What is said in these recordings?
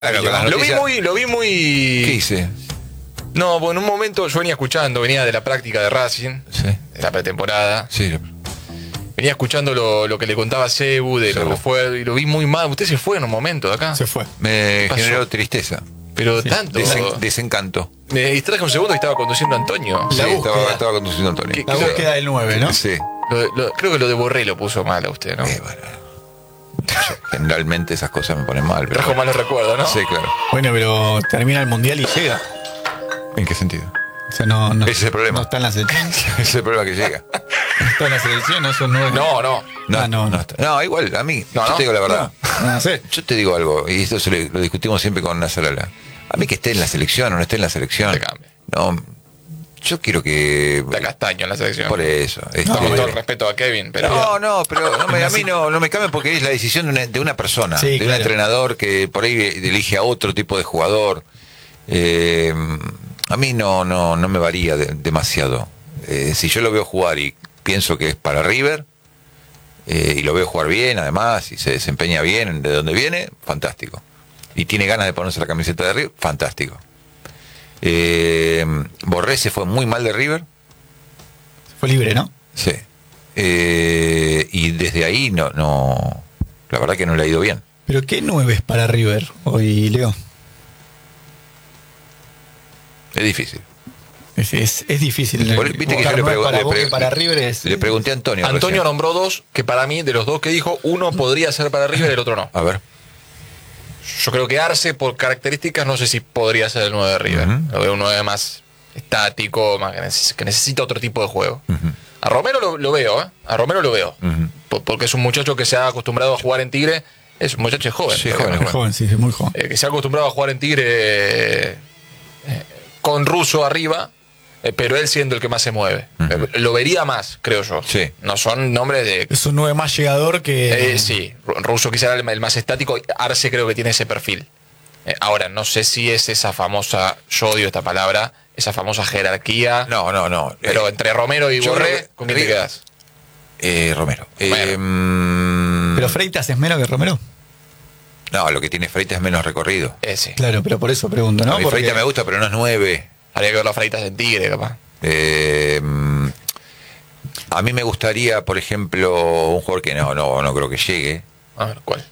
Claro, con las Lo vi noticias- muy. ¿Qué hice? No, bueno, en un momento yo venía escuchando, venía de la práctica de Racing, Sí. de la pretemporada. Sí. Venía escuchando lo que le contaba Cebu, de lo Cebu. que fue, y lo vi muy mal. Usted se fue en un momento de acá. Se fue. Me pasó? generó tristeza. Pero Sí. tanto. Desencanto. Me distraje un segundo y estaba conduciendo a Antonio. La Sí, búsqueda. estaba conduciendo a Antonio. ¿Qué- La búsqueda del 9, ¿no? Sí. Creo que lo de Borré lo puso mal a usted, ¿no? Bueno. Generalmente esas cosas me ponen mal. Pero Trajo malos recuerdos, ¿no? Sí, claro. Bueno, pero termina el mundial y llega. ¿En qué sentido? O sea, no Ese es el problema. No está en la selección. Ese es el problema que llega. No está en la selección, no son 9. No, no. No. está. No, igual, a mí, No, yo no. te digo la verdad. No sé. Yo te digo algo, y esto lo discutimos siempre con Nasrallah. A mí que esté en la selección o no esté en la selección. Te cambia. No, yo quiero que. Está Castaño en la selección. Por eso. Con todo el respeto a Kevin, pero. No, pero a mí no me cambia porque es la decisión de una persona, Sí, de un claro. entrenador que por ahí elige a otro tipo de jugador. A mí no me varía demasiado. Si yo lo veo jugar y pienso que es para River, y lo veo jugar bien además, y se desempeña bien de donde viene, fantástico. Y tiene ganas de ponerse la camiseta de River, fantástico. Borré se fue muy mal de River. Fue libre, ¿no? Sí. Y desde ahí no. La verdad que no le ha ido bien. Pero ¿qué 9 es para River hoy, Leo? Es difícil. Es difícil. Viste que yo Buscar le, 9 para Boca y le para River es. le pregunté a Antonio. Antonio recién. nombró dos que para mí, de los dos que dijo, uno podría ser para River y el otro no. A ver. Yo creo que Arce, por características, no sé si podría ser el 9 de River. Ujú. Lo veo un 9 más estático, más que necesita otro tipo de juego. Ujú. A Romero lo veo, ¿eh? A Romero lo veo. Ujú. Porque es un muchacho que se ha acostumbrado a jugar en Tigre. Es un muchacho joven. Sí, pero- joven, Es joven, sí, es muy joven. que se ha acostumbrado a jugar en Tigre con Russo arriba, pero él siendo el que más se mueve. Ujú. Lo vería más, creo yo. Sí. No son nombres de... Es un 9 más llegador que. sí, Russo quizá era el más estático. Arce creo que tiene ese perfil. Ahora, no sé si es esa famosa, yo odio esta palabra, esa famosa jerarquía. No. Pero entre Romero y yo Borré, creo que- ¿con quién te quedas? Romero. Pero Freitas es menos que Romero. No, lo que tiene Freitas es menos recorrido. Sí. Claro, pero por eso pregunto, ¿no? A mí Porque- Freitas me gusta, pero no es 9. Habría que ver las Freitas en Tigre, capaz. A mí me gustaría, por ejemplo, un jugador que no creo que llegue, A ver, ¿cuál?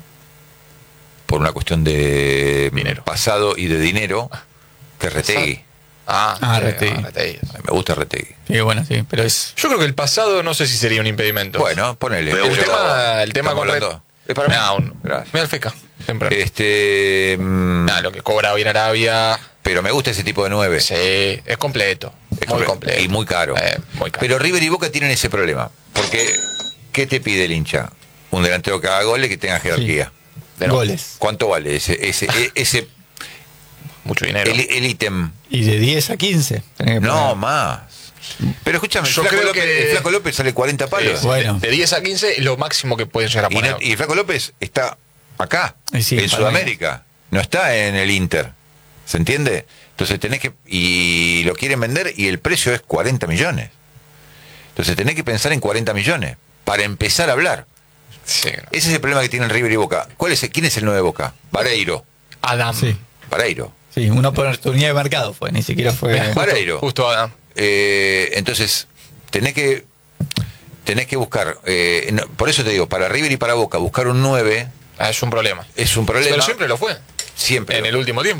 por una cuestión de Dinero. pasado y de dinero, que es Retegui. Retegui. Retegui. A mí me gusta Retegui. Sí, bueno, sí, pero es. Yo creo que el pasado no sé si sería un impedimento. Bueno, ponele. el tema Estamos con hablando. ¿Es para mí? Gracias. Mira el FECA, siempre. Este, Lo que cobra hoy en Arabia, pero me gusta ese tipo de 9. sí, es completo. Es muy completo. Y muy caro. Muy caro. Pero River y Boca tienen ese problema. Porque, ¿qué te pide el hincha? Un delantero que haga goles, que tenga jerarquía. Pero Goles. ¿Cuánto vale ese mucho dinero. el ítem? Y de 10 a 15. tenés que No, poner. más. Pero escúchame, Yo creo que- el Flaco López sale 40 palos. Bueno. De 10 a 15 es lo máximo que pueden llegar a Y, poner. y el Flaco López está acá, Sí, en para Sudamérica. No está en el Inter. ¿Se entiende? Entonces tenés que... Y lo quieren vender y el precio es 40 millones. Entonces tenés que pensar en 40 millones para empezar a hablar. Sí. Ese es el problema que tienen River y Boca. ¿Quién es el 9 de Boca? Vareiro. Adam. Sí, Vareiro. sí, una oportunidad de mercado fue, ni siquiera fue. Vareiro. Justo Adam. Entonces, tenés que buscar... por eso te digo, para River y para Boca, buscar un 9 Es un problema. es un problema. Pero siempre lo fue. Siempre. En el último tiempo.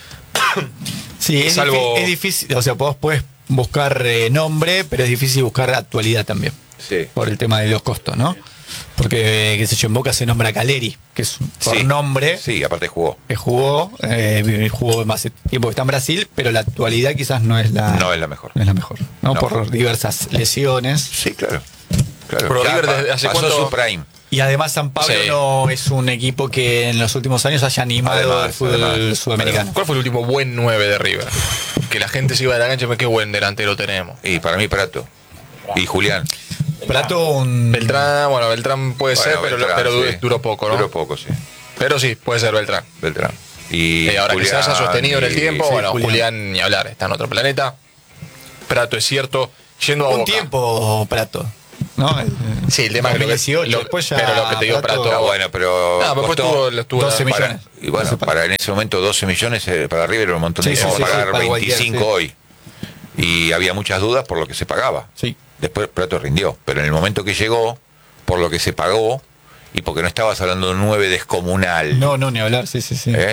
Sí, es, Salvo- es difícil, o sea, vos puedes buscar nombre, pero es difícil buscar actualidad también, Sí. por el tema de los costos, ¿no? Porque, qué sé yo, en Boca se nombra Caleri, que es por Sí. nombre, Sí, aparte jugó. que jugó más tiempo que está en Brasil, pero la actualidad quizás no es la, No es la mejor. no es la mejor, ¿no? No. Por diversas lesiones. Sí, claro. Claro. Pero Ya River desde hace pasó cuánto- su prime. Y además San Pablo Sí. no es un equipo que en los últimos años haya animado Además, el fútbol además. sudamericano. ¿Cuál fue el último buen 9 de River? Que la gente se iba de la cancha y me qué buen delantero tenemos. Y para mí Prato. Y Julián. Prato, un... Beltrán puede Bueno, ser, Beltrán, pero sí. duró poco, ¿no? Duró poco, sí. Pero sí, puede ser Beltrán. Beltrán. Y Ahora que se haya sostenido en el tiempo, sí, bueno, Julián. Julián ni hablar, está en otro planeta. Prato es cierto, yendo a un Boca. tiempo Prato. ¿no? Sí, el tema es que 2018, después ya pero lo que te digo, Prato- Prato. Ah, bueno, pero No, pero costó después tuvo 12 para, millones. y bueno, para en ese momento 12 millones para River era un montón de Sí, dinero, sí, sí, pagar para 25 cualquier, hoy. Y había muchas dudas por lo que se pagaba. Sí. Después Prato rindió, pero en el momento que llegó, por lo que se pagó, y porque no estabas hablando de un 9 descomunal, No, ni hablar, sí.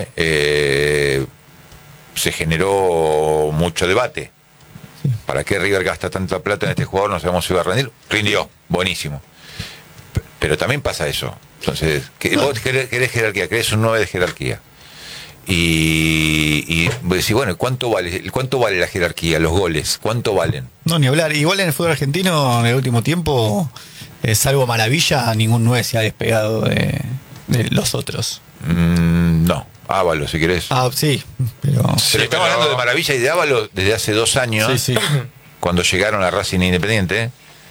se generó mucho debate. ¿Para qué River gasta tanta plata en este jugador? No sabemos si va a rendir. Rindió, buenísimo. Pero también pasa eso. Entonces, vos querés jerarquía, querés un 9 de jerarquía. Y decís, bueno, ¿cuánto vale la jerarquía, los goles? ¿Cuánto valen? No, ni hablar. Igual en el fútbol argentino, en el último tiempo, salvo Maravilla, ningún 9 se ha despegado de los otros. No, Ábalos, si querés. Ah, sí, pero... Pero estamos hablando de Maravilla y de Ábalos desde hace 2 años, Sí. cuando llegaron a Racing Independiente,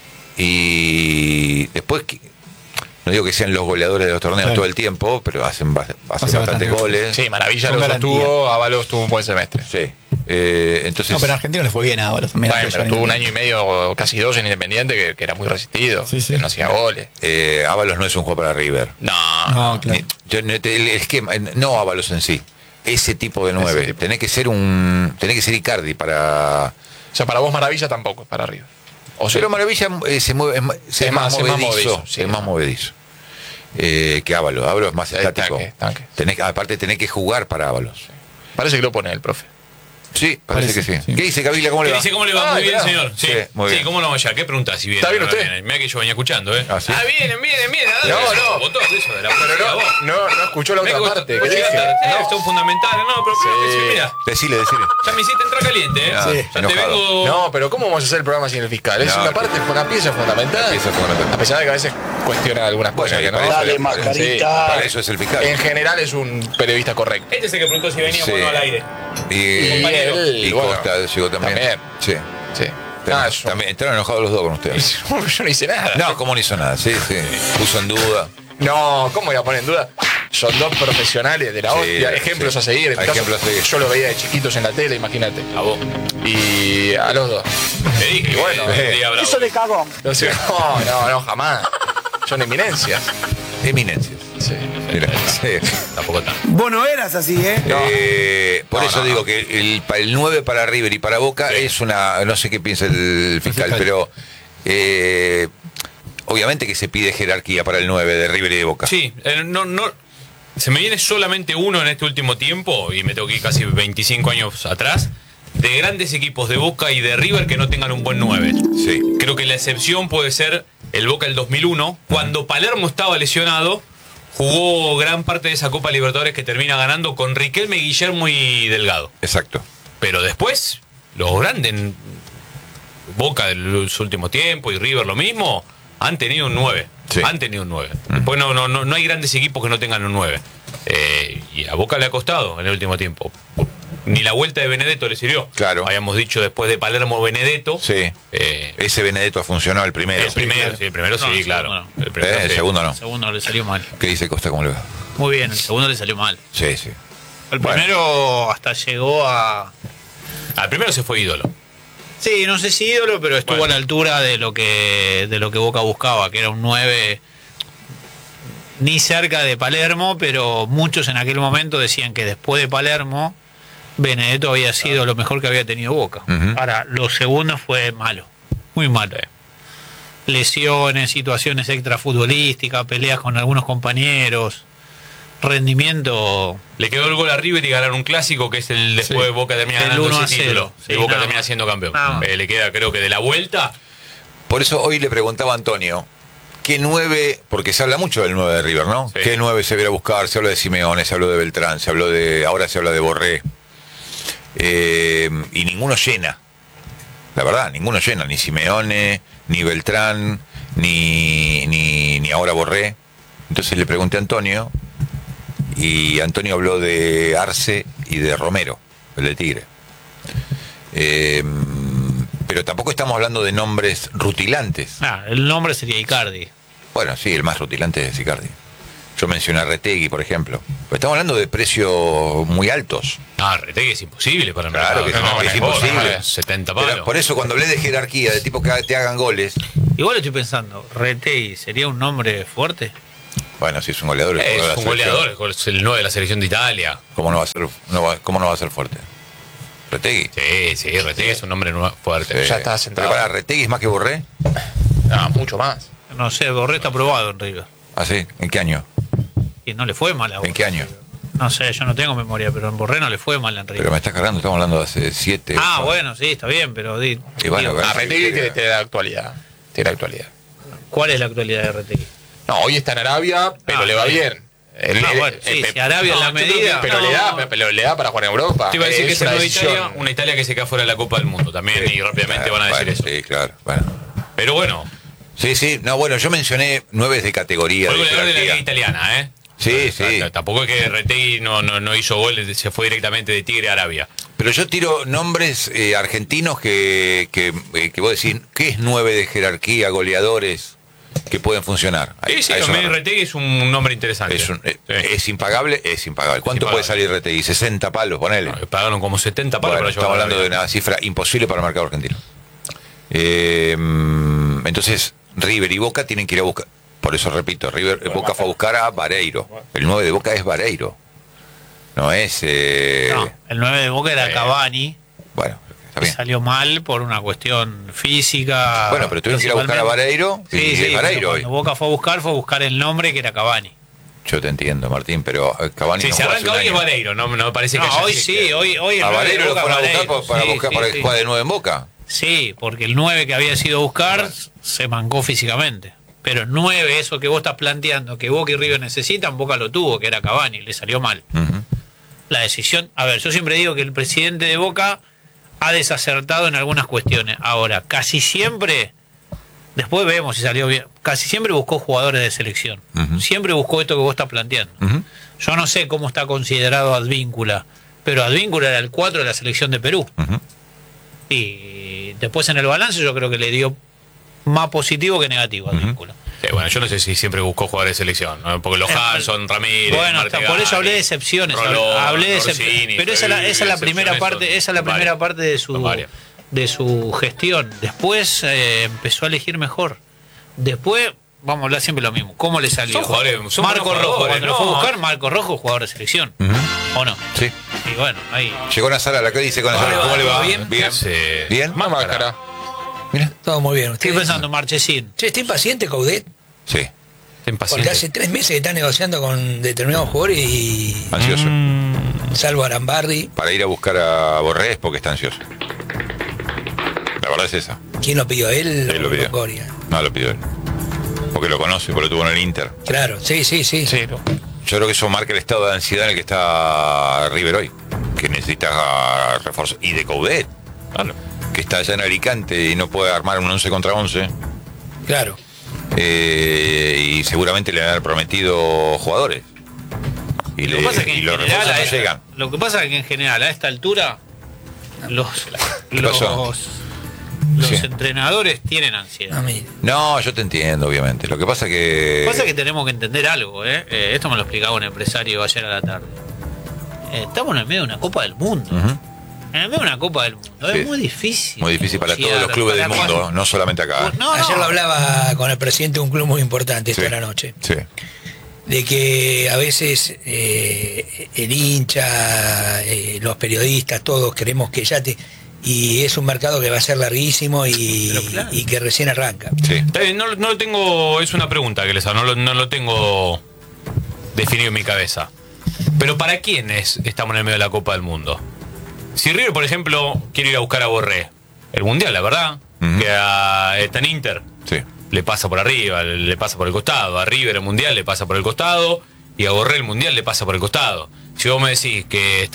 y después, no digo que sean los goleadores de los torneos Claro. todo el tiempo, pero hacen bastantes bastante goles. Sí, Maravilla Son lo garantía. sostuvo, Ábalos tuvo un buen semestre. Sí. Entonces, No, pero a Argentina le fue bien a Ábalos. Bueno, pero tuvo un año y medio, casi 2 en Independiente, que era muy resistido, Sí. que no hacía goles. Ábalos no es un juego para River. No, claro. El esquema, no Ábalos en sí, ese tipo de 9. Ese tipo. Tenés que ser Icardi para... O sea, para vos Maravilla tampoco es para arriba. O sea, Pero Maravilla se mueve, es más movedizo, sí. es más movedizo. Que Ábalos. Ábalos es más estático. tanque. Aparte tenés que jugar para Ábalos. parece que lo pone el profe. Sí, parece que sí. sí. ¿Qué dice Cavila? ¿Cómo le ¿Qué va? dice? ¿Cómo le va? Ah, Muy bien, claro. señor. Sí, Sí, muy bien. ¿Cómo lo vamos allá? ¿Qué pregunta? Si viene, ¿Está bien usted? Mira que yo venía escuchando, ¿eh? ¿Ah, sí? Vienen. No, no. Botón de eso de la Pero policía, vos. no escuchó la Me otra gusta- parte. vos ¿Qué llegaste dije? tarde, son fundamentales. No, pero creo que sí, mira. Decile. Ya me hiciste entrar caliente, ¿eh? Ah, Sí. Ya te enojado. vengo... No, pero ¿cómo vamos a hacer el programa sin el fiscal? Es No, una parte, una pieza fundamental. Pieza fundamental. A pesar de que a veces cuestiona algunas Bueno, cosas y que no. para eso- Dale, Sí. mascarita. Para eso es el fiscal. En general es un periodista correcto. Este es el que preguntó si venía Sí. o no al aire. Y compañero. y bueno, Costa llegó también. Sí. Sí. Ah, yo, También entraron enojados los dos con ustedes. yo no hice nada. No, ¿cómo no hizo nada? Sí. Puso en duda. No, ¿cómo voy a poner en duda? Son dos profesionales de la Sí, hostia, ejemplos sí. a seguir. En mi caso, Ejemplos a seguir. yo lo veía de chiquitos en la tele, imagínate. A vos. Y a los dos. Te dije. Y bueno, que un día bravo. Eso de cagón. No, sé, no, jamás. Son eminencias. Eminencias. Sí. Mira, sí. Tampoco tanto. Vos no eras así, ¿eh? Por eso digo que el 9 para River y para Boca Sí. es una... No sé qué piensa el fiscal, fiscal. pero... obviamente que se pide jerarquía para el 9 de River y de Boca. Sí, se me viene solamente uno en este último tiempo, y me tengo que ir casi 25 años atrás, de grandes equipos de Boca y de River que no tengan un buen 9. Sí. Creo que la excepción puede ser el Boca del 2001, cuando Palermo estaba lesionado, jugó gran parte de esa Copa Libertadores que termina ganando con Riquelme, Guillermo y Delgado. Exacto. Pero después, los grandes, Boca del último tiempo y River lo mismo, han tenido un 9. Sí. Han tenido un 9. Después no hay grandes equipos que no tengan un 9. Y a Boca le ha costado en el último tiempo. Ni la vuelta de Benedetto le sirvió. Claro. Habíamos dicho después de Palermo Benedetto. Sí. Ese Benedetto funcionó el primero. El primero, sí, el primero sí, No, el claro. segundo no. El primero El sí. segundo no. El segundo le salió mal. ¿Qué dice Costa? ¿Cómo le va? Muy bien, el segundo le salió mal. Sí. El Bueno. primero hasta llegó a... Al primero se fue ídolo. Sí, no sé si ídolo, pero estuvo Bueno. a la altura de lo que Boca buscaba, que era un 9 ni cerca de Palermo, pero muchos en aquel momento decían que después de Palermo, Benedetto había sido lo mejor que había tenido Boca. Ujú. Ahora, lo segundo fue malo, muy malo. Lesiones, situaciones extrafutbolísticas, peleas con algunos compañeros, rendimiento... Le quedó el gol a River y ganaron un clásico que es el después Sí. de Boca termina El ganando 1-0. ese título. Sí, y Boca nada termina más. siendo campeón. Nada más. Le queda, creo que de la vuelta. Por eso hoy le preguntaba a Antonio, ¿qué 9? Porque se habla mucho del 9 de River, ¿no? Sí. ¿Qué 9 se viene a buscar? Se habla de Simeone, se habló de Beltrán, ahora se habla de Borré. Y ninguno llena. La verdad, ninguno llena. Ni Simeone, ni Beltrán, ni ahora Borré. Entonces le pregunté a Antonio, y Antonio habló de Arce y de Romero, el de Tigre. Pero tampoco estamos hablando de nombres rutilantes. el nombre sería Icardi. Bueno, sí, el más rutilante es Icardi. Yo mencioné a Retegui, por ejemplo. Pero estamos hablando de precios muy altos. Ah, Retegui es imposible para el Claro mercado. que es imposible. 70 Pero palos. por eso cuando hablé de jerarquía, de tipo que te hagan goles, Igual estoy pensando, Retegui, ¿sería un nombre fuerte? bueno, si es un goleador, Es jugador de la un selección. goleador, es el 9 de la selección de Italia. ¿Cómo no va a ser fuerte? Retegui. Sí, Retegui es un nombre fuerte. Sí. Ya está sentado. Pero para, ¿Retegui es más que Borré? No, mucho más. No sé, Borré está aprobado en River. ¿Ah, sí? ¿En qué año? Y no le fue mal a Borré. ¿En qué año? No sé, yo no tengo memoria, pero en Borré no le fue mal en River. Pero me estás cargando, estamos hablando de hace 7. Bueno, sí, está bien, pero Y bueno, digo, bueno. Retegui tiene la actualidad. Tiene la actualidad. ¿cuál es la actualidad de Retegui? No, hoy está en Arabia, pero le va bien. Bueno, sí, si Arabia es la yo creo que- medida. Pero le da para jugar en Europa. Te iba a decir que es una una decisión. Italia que se queda fuera de la Copa del Mundo también, y rápidamente van a decir eso. Sí, claro. Bueno. Pero bueno, Sí. No, bueno, yo mencioné 9 de categoría. fue De goleador de la jerarquía. Liga Italiana, ¿eh? Sí, O sea, sí. Tampoco es que Retegui no hizo goles, se fue directamente de Tigre a Arabia. Pero yo tiro nombres argentinos que vos decís, ¿qué es 9 de jerarquía, goleadores que pueden funcionar? Sí, A eso me también refiero. Retegui es un nombre interesante. Es, Sí. es impagable, es impagable. ¿Cuánto impagable. puede salir Retegui? 60 palos, ponele. Pagaron como 70 palos Bueno, para estamos llevarlo a hablando de Arabia. una cifra imposible para el mercado argentino. Entonces, River y Boca tienen que ir a buscar. Por eso repito, Boca fue a buscar a Vareiro. El 9 de Boca es Vareiro. No es. No, el 9 de Boca era Cavani, Bueno, está que bien. salió mal por una cuestión física. Bueno, pero tuvieron que ir a buscar a Vareiro. Sí, y sí, es Vareiro pero hoy. cuando Boca fue a buscar el nombre que era Cavani. Yo te entiendo, Martín, pero Cavani Si no se juega hace arranca un hoy es año. Vareiro, no me parece que No, haya hoy sido sí, que- hoy el A 9 de Vareiro lo Boca, fueron a buscar Vareiro. para Sí, buscar sí, para sí. que juegue de 9 en Boca. Sí, porque el 9 que había sido a buscar se mancó físicamente. Pero el 9, eso que vos estás planteando, que Boca y River necesitan, Boca lo tuvo, que era Cavani, le salió mal. Ujú. La decisión, a ver, yo siempre digo que el presidente de Boca ha desacertado en algunas cuestiones. Ahora, casi siempre, después vemos si salió bien, casi siempre buscó jugadores de selección. Ujú. Siempre buscó esto que vos estás planteando. Ujú. Yo no sé cómo está considerado Advíncula, pero Advíncula era el 4 de la selección de Perú. Ujú. Y después en el balance yo creo que le dio más positivo que negativo a Advíncula. Sí, bueno, yo no sé si siempre buscó jugadores de selección, ¿no? Porque los Hanson, Ramírez, Bueno, hasta por eso hablé de excepciones, hablé de excepciones. Pero esa es la primera parte, esa es la primera parte de su gestión. Después empezó a elegir mejor. Después vamos a hablar siempre lo mismo. ¿Cómo le salió? Son jugadores, son Marco buenos Rojo, jugadores, cuando lo fue a ¿no? buscar, Marco Rojo, jugador de selección. Ujú. ¿O no? Sí. Y bueno, ahí. Llegó Nazara, ¿qué dice con Nazara? ¿Cómo le va? ¿Bien? Bien. Sí. Bien. Una máscara. Mira. Todo muy bien. Estoy ¿Ustedes? pensando, Marchesín. Che, estoy impaciente, Coudet, Sí. Ten porque paciencia. hace 3 meses que está negociando con determinados jugadores y Ansioso. salvo Arambarri. Para ir a buscar a Borrés porque está ansioso. La verdad es esa. ¿Quién lo pidió? ¿Él Él lo o pidió. Longoria? No lo pidió él. Porque lo conoce, porque lo tuvo en el Inter. Claro, sí. Sí, Yo creo que eso marca el estado de ansiedad en el que está River hoy. Que necesita refuerzo. Y de Coudet. Claro. Que está allá en Alicante y no puede armar un 11 contra 11. Claro. Y seguramente le han prometido jugadores. Y, Lo que pasa es que y en los general, refuerzos no llegan. lo que pasa es que en general a esta altura los pasó? Sí. entrenadores tienen ansiedad. A mí. No, yo te entiendo, obviamente. Lo que pasa Lo que pasa es que. que tenemos que entender algo, ¿eh? Esto me lo explicaba un empresario ayer a la tarde. Estamos en el medio de una Copa del Mundo. Ujú. En el medio de una Copa del Mundo. Sí. Es muy difícil. Muy difícil para todos los clubes del mundo, no solamente acá. No, Ayer no. lo hablaba con el presidente de un club muy importante esta Sí. la noche. Sí. De que a veces el hincha, los periodistas, todos queremos que ya te... Y es un mercado que va a ser larguísimo Pero claro. y que recién arranca. Sí. Está bien, no lo tengo, es una pregunta que les hago, no lo tengo definido en mi cabeza. Pero ¿para quiénes estamos en el medio de la Copa del Mundo? Si River, por ejemplo, quiere ir a buscar a Borré, el Mundial, la verdad, Ujú. que está en Inter, Sí. le pasa por arriba, le pasa por el costado. A River el Mundial le pasa por el costado y a Borré el Mundial le pasa por el costado. Si vos me decís que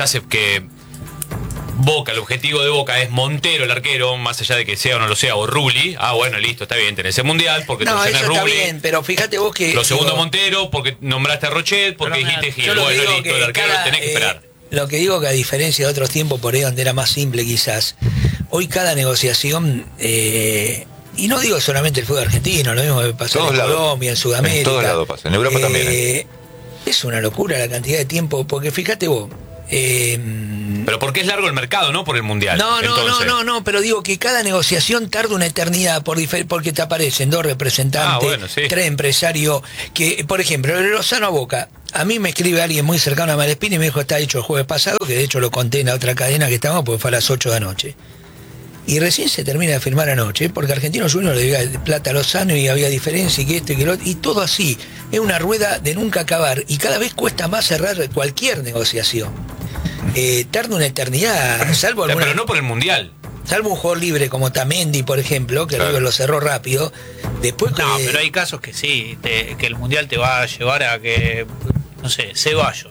Boca, el objetivo de Boca es Montero, el arquero, más allá de que sea o no lo sea, o Rulli, bueno, listo, está bien, tenés el Mundial, porque No, tu opción eso es está Rulli. bien, pero fíjate vos que... Lo segundo digo, Montero, porque nombraste a Rochet, porque Pero dijiste mira, Gil. yo lo que Bueno, digo listo, que el arquero cada, tenés que esperar. Lo que digo que a diferencia de otros tiempos por ahí donde era más simple quizás, hoy cada negociación, y no digo solamente el fútbol argentino, lo mismo que pasó Todos en lados. Colombia, en Sudamérica. En todos lados pasa, en Europa también, Es una locura la cantidad de tiempo, porque fíjate vos. Pero porque es largo el mercado, no por el mundial. No, pero digo que cada negociación tarda una eternidad porque te aparecen 2 representantes, 3 empresarios, que, por ejemplo, el Lozano Boca, a mí me escribe alguien muy cercano a Malespina y me dijo, está hecho el jueves pasado, que de hecho lo conté en la otra cadena que estábamos, porque fue a las 8 de la noche. Y recién se termina de firmar anoche, porque Argentinos Juniors le debía plata a Lozano y había diferencia y que esto y que lo otro, y todo así. Es una rueda de nunca acabar y cada vez cuesta más cerrar cualquier negociación. Tarda una eternidad, salvo alguna, pero no por el mundial. Salvo un jugador libre como Tamendi, por ejemplo, que River lo cerró rápido. Después no, pero hay casos que sí, que el mundial te va a llevar a que, no sé, Ceballos.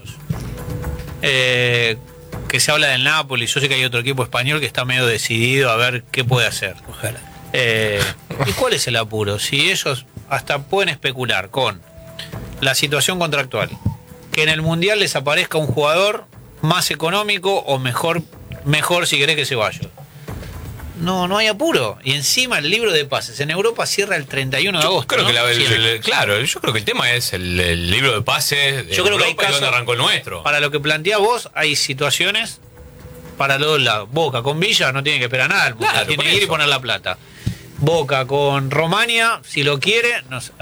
Que se habla del Napoli, yo sé que hay otro equipo español que está medio decidido a ver qué puede hacer. Ojalá. ¿Y cuál es el apuro? Si ellos hasta pueden especular con la situación contractual, que en el mundial les aparezca un jugador más económico o mejor si querés que Ceballos. No hay apuro. Y encima el libro de pases en Europa cierra el 31 de agosto. Creo ¿no? que claro, yo creo que el tema es el libro de pases. Yo creo que hay Europa, casos, donde arrancó el nuestro. Para lo que planteás vos, hay situaciones para los dos lados. Boca con Villa no tiene que esperar nada. Claro, tiene que ir y poner la plata. Boca con Romania, si lo quiere,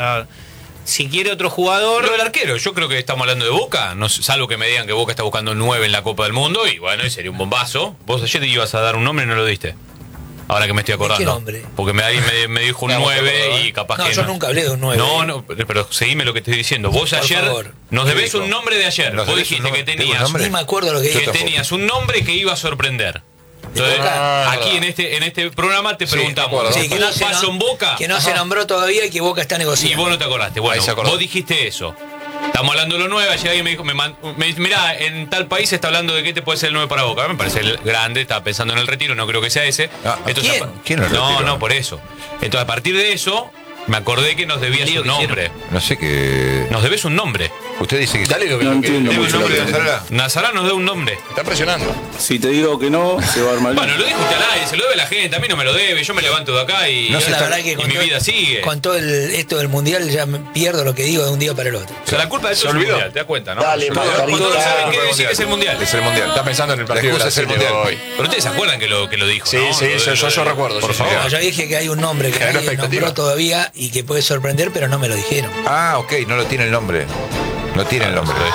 si quiere otro jugador. Lo del arquero, yo creo que estamos hablando de Boca, no, salvo que me digan que Boca está buscando 9 en la Copa del Mundo, y bueno, sería un bombazo. Vos ayer te ibas a dar un nombre y no lo diste. Ahora que me estoy acordando. ¿Qué nombre? Porque me dijo un 9 y capaz que. Yo nunca hablé de un 9. No, pero seguime lo que estoy diciendo. Vos por ayer favor. nos debés un nombre de ayer. Vos dijiste que tenías. Ni me acuerdo lo que dije. Tenías un nombre que iba a sorprender. Entonces, aquí en este programa te preguntamos, Sí, que no se pasó en Boca? Que no se nombró todavía y que Boca está negociando. Y vos no te acordaste. Bueno, vos dijiste eso. Estamos hablando de lo 9, ayer alguien me dijo, mirá, en tal país se está hablando de qué te puede ser el 9 para Boca. Me parece el grande, estaba pensando en el retiro, no creo que sea ese. ¿Quién es el retiro? No, por eso. Entonces, a partir de eso, me acordé que nos debías un nombre. No sé qué. Nos debes un nombre. Usted dice que. Dale lo que entiendo. ¿Debe un nombre de Nazará? Nazará nos debe un nombre. Está presionando. Si te digo que no, se va a armar. Bueno, lo dijo usted al aire, se lo debe la gente, a mí no me lo debe, yo me levanto de acá y, No sé, la verdad que y con mi todo- vida sigue. Con todo esto del mundial ya me pierdo lo que digo de un día para el otro. O sea, la culpa de eso es el mundial, ¿te das cuenta, no? Dale, Cuando no saben qué decir que es el mundial. Es el mundial. Está pensando en el partido de excusa es el Brasil de mundial. hoy. Pero ustedes se acuerdan que lo dijo, Sí, ¿no? sí, Lo de- yo recuerdo. Por sí, favor. No, yo dije que hay un nombre que Generó nadie expectativa. nombró todavía y que puede sorprender, pero no me lo dijeron. Ah, ok, no lo tiene el nombre. No tiene el nombre.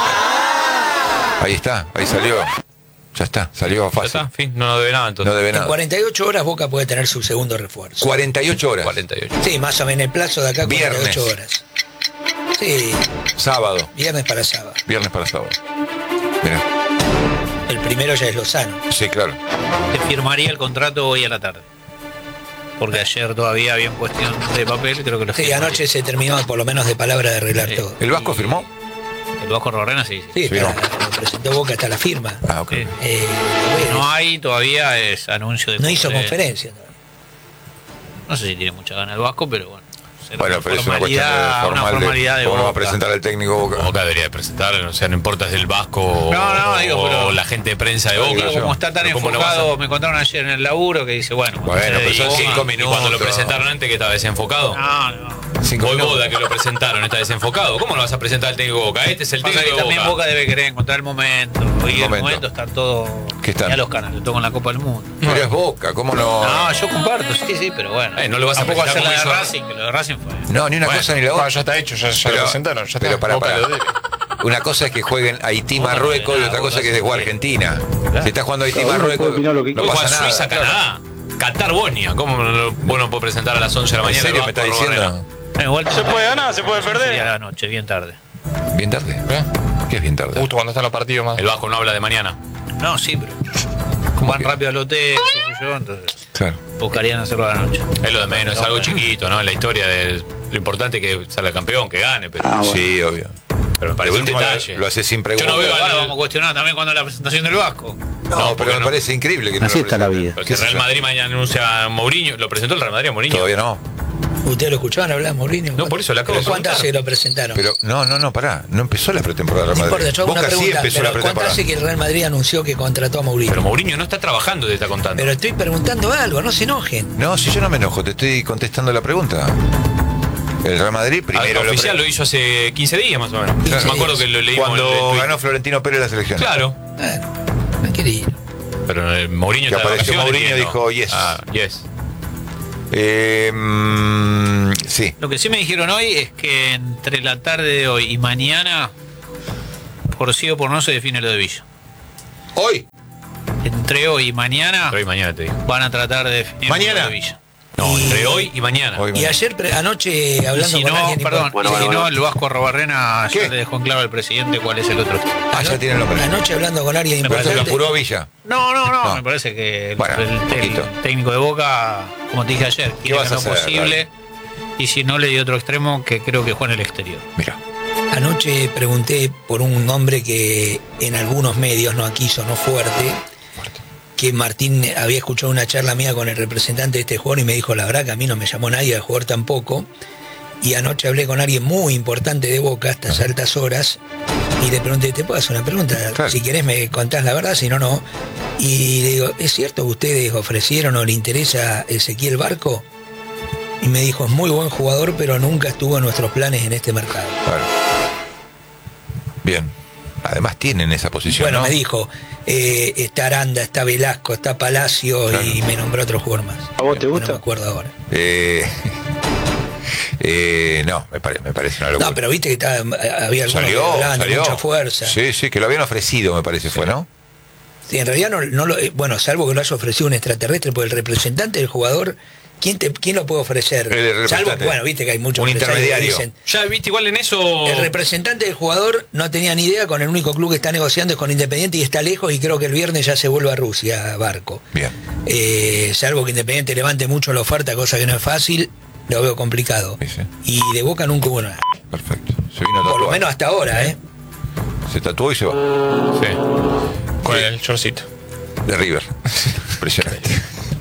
Ahí está, ahí salió. Ya está, salió Ya fácil. está, fin, no debe nada entonces. No debe En nada. 48 horas Boca puede tener su segundo refuerzo. 48 horas. 48. Sí, más o menos el plazo de acá, Viernes. 48 horas. Sí, Sábado. viernes para sábado. Viernes para sábado. Mira. El primero ya es Lozano. Sí, claro. Te firmaría el contrato hoy a la tarde. Porque ayer todavía había en cuestión de papel, creo que lo Sí, firmaría. anoche se terminó por lo menos de palabra de arreglar Sí. todo. ¿El Vasco firmó? El Vasco Rorrena sí. Sí, Sí, está, lo presentó Boca hasta la firma. Ah, ok. Sí. Bueno, No hay todavía es anuncio de no hizo de- conferencia. No sé si tiene mucha gana el Vasco, pero bueno. será Bueno, pero es una cuestión de una formalidad de cómo lo va a Boca. presentar el técnico Boca. Boca debería de presentar, o sea, no importa si el Vasco No, digo, o pero- la gente de prensa de Boca. Digo, como está tan Pero ¿cómo lo vas a- enfocado, me contaron ayer en el laburo que dice, bueno, Bueno, pero son Boca- 5 Y minutos. cuando lo presentaron antes que estaba desenfocado. No. 5 Hoy minutos. Boda que lo presentaron está desenfocado. ¿Cómo lo vas a presentar al técnico de Boca? Este es el Pasa técnico que de también Boca. Boca debe querer encontrar el momento. Hoy el Momento. momento está todo. ¿Qué están? Ya los canales, todo con la Copa del Mundo. Pero es Boca, ¿cómo no? No, yo comparto, sí, pero bueno. No lo vas a Tampoco presentar hacer la de como hizo- Racing, que lo de Racing fue. No, ni una cosa ni la Bueno, otra. ya está hecho, ya Pero- lo presentaron. Ya pero está. para, Boca para. lo debe. Una cosa es que jueguen Haití-Marruecos y otra cosa es que se juega Argentina. Claro. Si está jugando Cada uno puede Haití-Marruecos, opinar lo que no Hoy pasa juega nada. Suiza, Canadá. Qatar, Bosnia. ¿Cómo vos no podés presentar a las 11 de la ¿En mañana? serio el me está Vasco diciendo? Rorrena? Igual Se puede ganar, se puede perder. sería a la noche, bien tarde. Bien tarde. ¿Qué es bien tarde? Justo cuando están los partidos más. El Vasco no habla de mañana. No, sí, pero. Van que? rápido al hotel, qué sé yo, entonces Claro. buscarían hacerlo a la noche. Es lo de menos, es algo chiquito, ¿no? En la historia de lo importante es que salga campeón, que gane, pero, Sí, obvio. pero me parece un último detalle. lo hace sin Yo preguntas. no veo Ahora al- vamos a cuestionar también cuando la presentación del Vasco. No, No, pero porque me no. parece increíble que no Así lo está la presente. vida. Porque ¿Qué el sé Real yo? Madrid mañana anuncia a Mourinho. ¿Lo presentó el Real Madrid a Mourinho? Todavía no. ¿Ustedes lo escuchaban hablar, Mourinho? No, por eso le acabo de ¿Cuántas preguntar. se lo presentaron? Pero no, pará. No empezó la pretemporada del No Real importa, Madrid. yo hago una Boca sí pregunta. empezó la Pero ¿cuánto pretemporada. hace que el Real Madrid anunció que contrató a Mourinho? Pero Mourinho no está trabajando, te está contando. Pero estoy preguntando algo, no se enojen. No, si yo no me enojo, te estoy contestando la pregunta. El Real Madrid primero oficial lo hizo hace 15 días más o menos. Claro. Me acuerdo que lo leímos cuando ganó Florentino Pérez la selección. Claro. No quiere ir. Pero Mourinho Que está de apareció vacaciones, Mourinho y ¿no? dijo yes. Yes. Sí. Lo que sí me dijeron hoy es que entre la tarde de hoy y mañana, por sí o por no, se define lo de Villa. ¿Hoy? Entre hoy y mañana, Entre hoy y mañana te digo. van a tratar de definir ¿Mañana? lo de Villa. No, entre hoy y mañana. Hoy, Y ayer, anoche, Y hablando si con no, alguien... perdón, y si no, el Vasco Arrobarrena ¿Qué? ya le dejó en claro al presidente cuál es el otro. Ya tiene el nombre. Anoche hablando con alguien Por eso lo importante... apuró Villa. No, me parece que Bueno, el poquito. técnico de Boca, como te dije ayer, quiere vas a lo hacer, posible. Y si no, le dio otro extremo que creo que juega en el exterior. Mira. Anoche pregunté por un nombre que en algunos medios, no aquí sonó fuerte, que Martín había escuchado una charla mía con el representante de este jugador y me dijo, la verdad que a mí no me llamó nadie a jugar tampoco. Y anoche hablé con alguien muy importante de Boca a estas altas horas y le pregunté, ¿te puedo hacer una pregunta? Claro. Si querés me contás la verdad, si no, no. Y le digo, ¿es cierto que ustedes ofrecieron o le interesa Ezequiel Barco? Y me dijo, es muy buen jugador, pero nunca estuvo en nuestros planes en este mercado. Claro. Bien. Además tienen esa posición. Bueno, ¿no? me dijo, está Aranda, está Velasco, está Palacio, Claro. y me nombró otro jugador más. ¿A vos te gusta? No me acuerdo ahora. No, me parece una locura. No, pero viste que había algunos que hablaban de mucha fuerza. Sí, sí, que lo habían ofrecido, me parece, fue, ¿no? Sí, en realidad no lo, bueno, salvo que lo haya ofrecido un extraterrestre, porque el representante del jugador, ¿quién lo puede ofrecer? El representante. Salvo, bueno, viste que hay muchos Un empresarios que intermediario. dicen, Ya viste igual en eso. el representante del jugador no tenía ni idea, con el único club que está negociando es con Independiente y está lejos, y creo que el viernes ya se vuelve a Rusia, Barco. Bien. Salvo que Independiente levante mucho la oferta, cosa que no es fácil, lo veo complicado. Sí, sí. Y de Boca nunca hubo nada. Perfecto. Se vino a tatuar. Por lo menos hasta ahora, ¿eh? Se tatuó y se va. Sí. Con el shortcito. De River. Impresionante.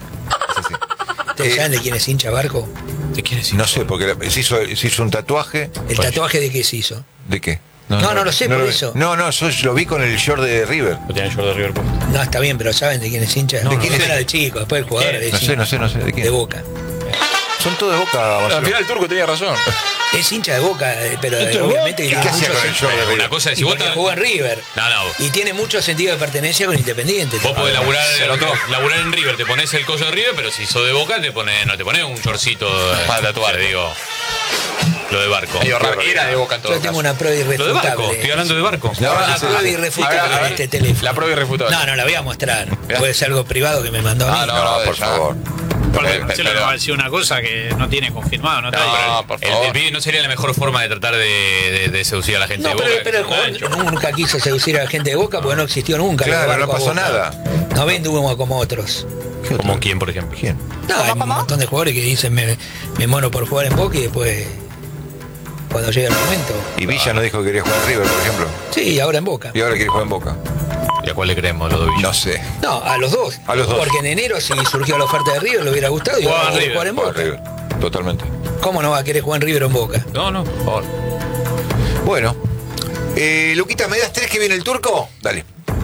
¿Ustedes saben de quién es hincha Barco? ¿Te quieres decir? No sé, porque se hizo un tatuaje. ¿El tatuaje de qué se hizo? ¿De qué? No lo sé, por lo- eso. No, yo lo vi con el short de River. Lo tiene el short de River puesto. No, está bien, pero ¿saben de quién es hincha? ¿De quién es? Era el chico, después el jugador ¿Quién? es No sé, ¿de quién? de Boca. Son todos de Boca. Al Marcelo. final el turco tenía razón. Es hincha de Boca, pero obviamente que ¿Y tiene qué hacía mucho con el sen- short de River? Una cosa es y si vos porque jugó en River. No. Y tiene mucho sentido de pertenencia con Independiente. Vos podés laburar, Se notó. laburar en River, te pones el coso de River, pero si sos de Boca no te pones un shortcito Para tatuar. digo. Lo de Barco. Medio raro. Era de Boca en todo Yo tengo caso. una prueba Lo de Barco, irrefutable. estoy hablando de Barco. No, Una sí, prueba sí. irrefutable A ver, en este teléfono. La prueba irrefutable. No, la voy a mostrar. Mirá. Puede ser algo privado que me mandó a mí. No, por ya. favor. Aparte, Marcelo pero- va a decir una cosa que no tiene confirmado, ¿no? No, por favor. El pibe no sería la mejor forma de tratar de seducir a la gente No, de Boca. pero el jugador nunca quiso seducir a la gente de Boca porque no existió nunca. Claro, Barco no a pasó Boca. nada. No vende humo como otros. ¿Como quién, por ejemplo? ¿Quién? No, hay un montón de jugadores que dicen me muero por jugar en Boca y después, cuando llega el momento. Y Villa no dijo que quería jugar en River, por ejemplo. Sí, ahora en Boca. Y ahora quiere jugar en Boca. ¿Y a cuál le creemos, los de Villa? No sé. No, a los dos. A los dos. Porque en enero, si surgió la oferta de River, le hubiera gustado y Jugaba ahora quiere en jugar en Juega Boca. en River. Totalmente. ¿Cómo no va a querer jugar en River o en Boca? No, por favor. Bueno. Luquita, ¿me das 3 que viene el turco? Dale.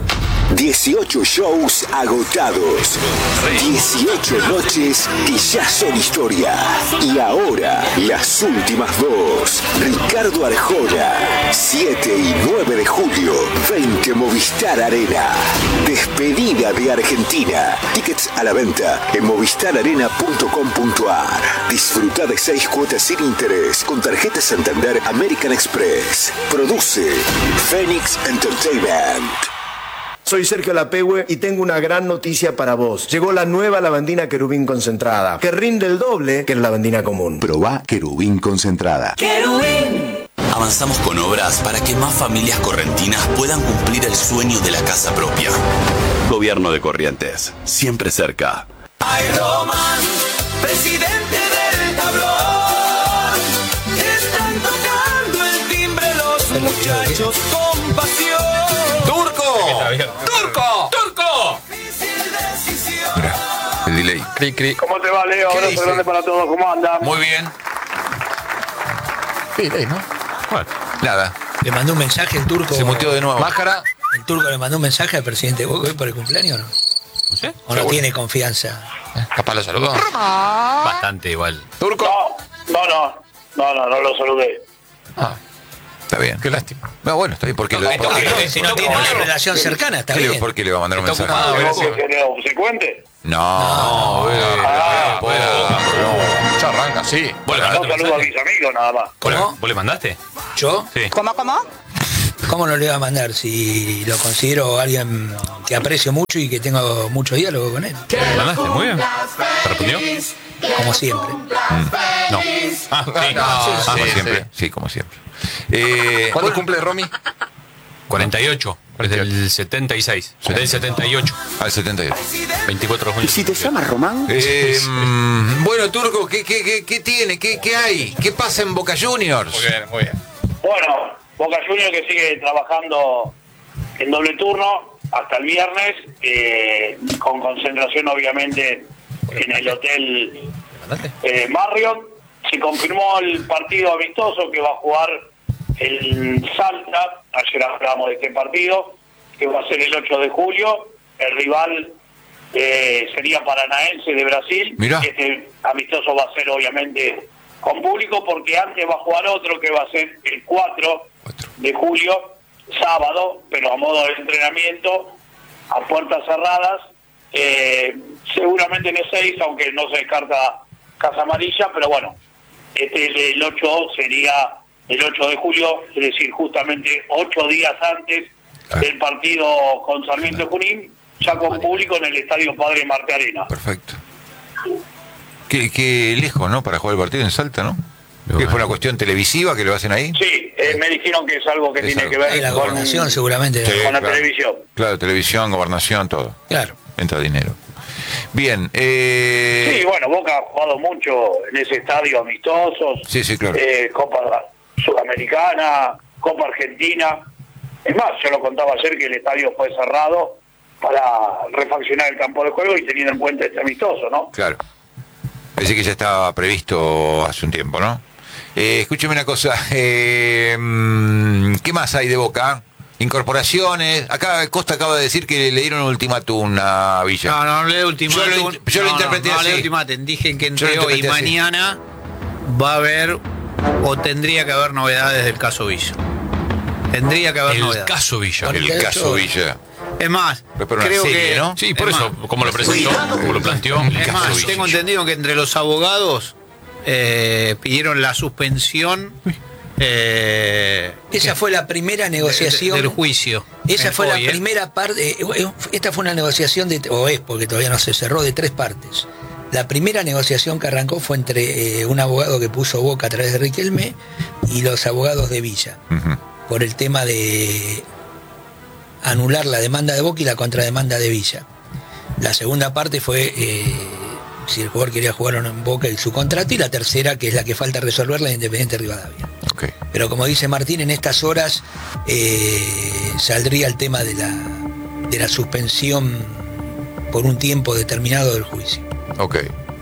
18 shows agotados, 18 noches que ya son historia. Y ahora, las últimas dos. Ricardo Arjona, 7 y 9 de julio, 20 Movistar Arena. Despedida de Argentina. Tickets a la venta en movistararena.com.ar. Disfruta de 6 cuotas sin interés con tarjeta Santander American Express. Produce Phoenix Entertainment. Soy Sergio Lapehue y tengo una gran noticia para vos. Llegó la nueva lavandina Querubín concentrada, que rinde el doble que la lavandina común. Probá Querubín concentrada. Avanzamos con obras para que más familias correntinas puedan cumplir el sueño de la casa propia. Gobierno de Corrientes, siempre cerca. Ay, Román, presidente del tablón. Están tocando el timbre los muchachos con pasión. ¡Turco! ¡Turco! ¡Turco! Mira, el delay. Cri, cri. ¿Cómo te va, Leo? ¿Qué Abrazo dice? grande para todos. ¿Cómo andan? Muy bien. Sí, ¿no? Bueno, Nada. Le mandó un mensaje el turco. Se muteó de nuevo. Máscara. El turco le mandó un mensaje al presidente de Boca hoy por el cumpleaños, ¿o no? no sé. ¿O no tiene confianza? Capaz lo saludó. Bastante igual. Turco. No. No lo saludé. Está bien. Qué lástima. No, bueno, está bien. Porque si no tiene una relación cercana, está bien. ¿Por qué le va a mandar un mensaje? ¿Vos que se obsecuente? No, Ya arranca, sí. No saludo a mis amigos nada más. ¿Vos le mandaste? ¿Yo? Sí. ¿Cómo? ¿Cómo no le iba a mandar si lo considero alguien que aprecio mucho y que tengo mucho diálogo con él? ¿Le mandaste? Muy bien. ¿Te respondió? Como siempre. No. Como siempre. Sí, como siempre. ¿Cuándo cumple Romy? 48. Desde el 76. Del 78. Al 78. 24 de junio. ¿Y si te llamas Román? Bueno, Turco, ¿qué tiene? ¿Qué hay? ¿Qué pasa en Boca Juniors? Muy bien. Bueno, Boca Juniors que sigue trabajando en doble turno hasta el viernes, con concentración obviamente en el hotel Marriott. Se confirmó el partido amistoso que va a jugar el Salta. Ayer hablábamos de este partido, que va a ser el 8 de julio. El rival sería Paranaense de Brasil. Mirá. Este amistoso va a ser obviamente con público, porque antes va a jugar otro que va a ser el 4 de julio, sábado, pero a modo de entrenamiento, a puertas cerradas. Seguramente en el 6, aunque no se descarta Casa Amarilla, pero bueno, el 8 sería el 8 de julio, es decir, justamente 8 días antes del partido con Sarmiento Junín, ya con público en el Estadio Padre Martí Arena. Perfecto. Qué lejos, ¿no? Para jugar el partido en Salta, ¿no? ¿Que fue una cuestión televisiva que lo hacen ahí? Sí, me dijeron que es algo que tiene que ver la con gobernación, seguramente. Sí, con la claro. televisión. Claro, televisión, gobernación, todo. Claro. Entra dinero. Bien. Sí, bueno, Boca ha jugado mucho en ese estadio amistosos. Sí, claro. Copa Sudamericana, Copa Argentina. Es más, yo lo contaba ayer que el estadio fue cerrado para refaccionar el campo de juego y teniendo en cuenta este amistoso, ¿no? Claro. Parece que ya estaba previsto hace un tiempo, ¿no? Escúcheme una cosa. ¿Qué más hay de Boca? Incorporaciones. Acá Costa acaba de decir que le dieron un ultimátum a Villa. No le de ultimátum. Yo lo interpreté así. No le de ultimátum. Dije que Yo entre lo hoy y interpreté así. mañana va a haber o tendría que haber novedades del caso Villa. Tendría que haber novedades. Caso Villa. El caso Villa. Es más, Pero una creo serie, que... ¿no? Sí, por eso, como lo presentó, como lo planteó. El Es caso más, Villa. tengo entendido que entre los abogados pidieron la suspensión Esa fue la primera negociación del juicio. Esa fue Hoy, la primera parte. Esta fue una negociación porque todavía no se cerró, de 3 partes. La primera negociación que arrancó fue entre un abogado que puso Boca a través de Riquelme y los abogados de Villa, por el tema de anular la demanda de Boca y la contrademanda de Villa. La segunda parte fue si el jugador quería jugar o no en Boca y su contrato, y la tercera, que es la que falta resolverla, de Independiente Rivadavia. Okay. Pero como dice Martín, en estas horas saldría el tema de la suspensión por un tiempo determinado del juicio. Ok.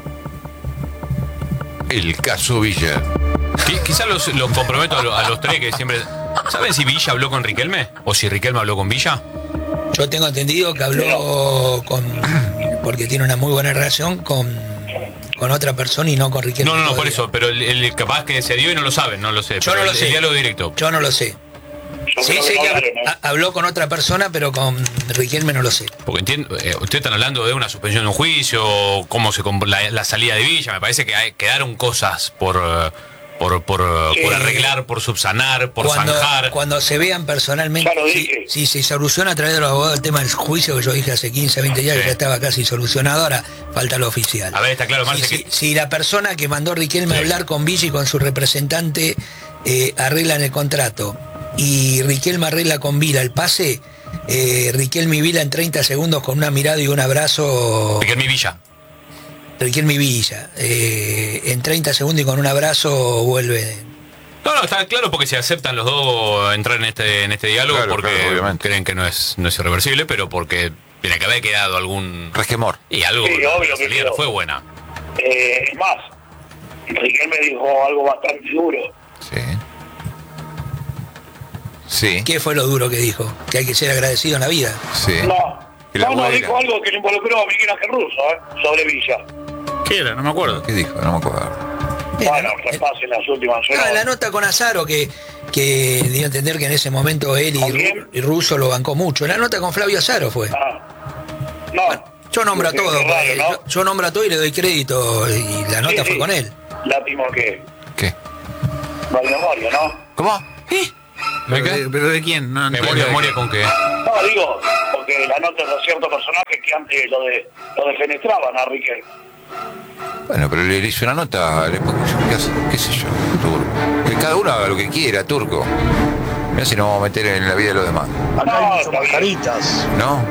El caso Villa. Quizás los comprometo a los tres que siempre... ¿Saben si Villa habló con Riquelme? ¿O si Riquelme habló con Villa? Yo tengo entendido que habló porque tiene una muy buena relación con otra persona y no con Riquelme. No, por eso, pero el capaz que se dio y no lo saben, no lo sé. Yo no lo sé. El diálogo directo. Yo no lo sé. Sí, sé que habló con otra persona, pero con Riquelme no lo sé. Porque entiendo, ustedes están hablando de una suspensión de un juicio, cómo se la salida de Villa. Me parece que quedaron cosas por arreglar, por subsanar, por zanjar. Cuando se vean personalmente, si se soluciona a través de los abogados el tema del juicio, que yo dije hace 15, 20 días que ya estaba casi solucionado, ahora falta lo oficial. A ver, está claro, Marce, si la persona que mandó Riquelme a hablar con Villa y con su representante arreglan el contrato y Riquelme arregla con Vila el pase, Riquelme y Vila en 30 segundos con una mirada y un abrazo. Riquelme y Villa. Riquelme y Villa. En 30 segundos y con un abrazo vuelve. No, está claro, porque se aceptan los dos entrar en este diálogo, Claro, porque claro, creen que no es irreversible, pero porque tiene que haber quedado algún resquemor. Y algo, Sí, obvio la que salida quedó. no fue buena. Es más, Riquelme dijo algo bastante duro. Sí. ¿Qué fue lo duro que dijo? Que hay que ser agradecido en la vida. Sí. No, la abuela. dijo algo que le involucró a Miguel Ángel Russo, sobre Villa. ¿Qué era? No me acuerdo. ¿Qué dijo? No me acuerdo. Bueno, repasen las últimas horas. La nota con Azaro que dio a entender que en ese momento él y Russo lo bancó mucho. La nota con Flavio Azaro fue. No. Bueno, yo nombro a todo, raro, ¿no? yo nombro a todo y le doy crédito, y la nota fue con él. Lástima que ¿Qué? no hay memoria, ¿no? ¿Cómo? ¿Pero de quién? No, ¿Memoria con qué? No, digo, porque la nota es de ciertos personajes que antes lo defenestraban a Riquelme. Bueno, pero le hizo una nota, qué sé yo, Turco. Que cada uno haga lo que quiera, Turco. Mirá si nos vamos a meter en la vida de los demás. No, está bien. ¿No?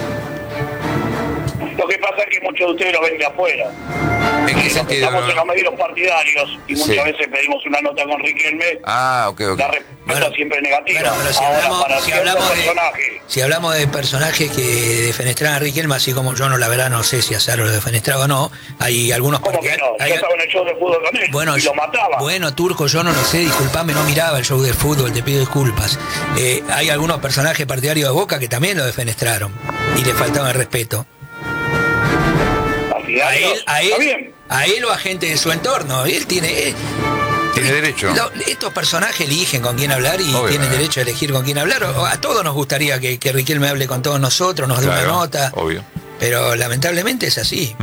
Lo que pasa es que muchos de ustedes lo ven de afuera. ¿En qué sentido? Estamos en los medios partidarios y muchas Sí. veces pedimos una nota con Riquelme. Ok. La respuesta siempre negativa. Bueno, pero si hablamos de personajes que defenestraban a Riquelme, así como yo la verdad no sé si Azaro lo defenestraba o no, hay algunos ¿Cómo que no? Yo estaba en el show de fútbol con él y lo mataba. Bueno, Turco, yo no lo sé, disculpame, no miraba el show de fútbol, te pido disculpas. Hay algunos personajes partidarios de Boca que también lo defenestraron y le faltaba el respeto. A él o a gente de su entorno. Él tiene derecho. Estos personajes eligen con quién hablar y Obvio, tienen derecho a elegir con quién hablar. A todos nos gustaría que Riquelme hable con todos nosotros, nos dé una nota. Obvio. Pero lamentablemente es así.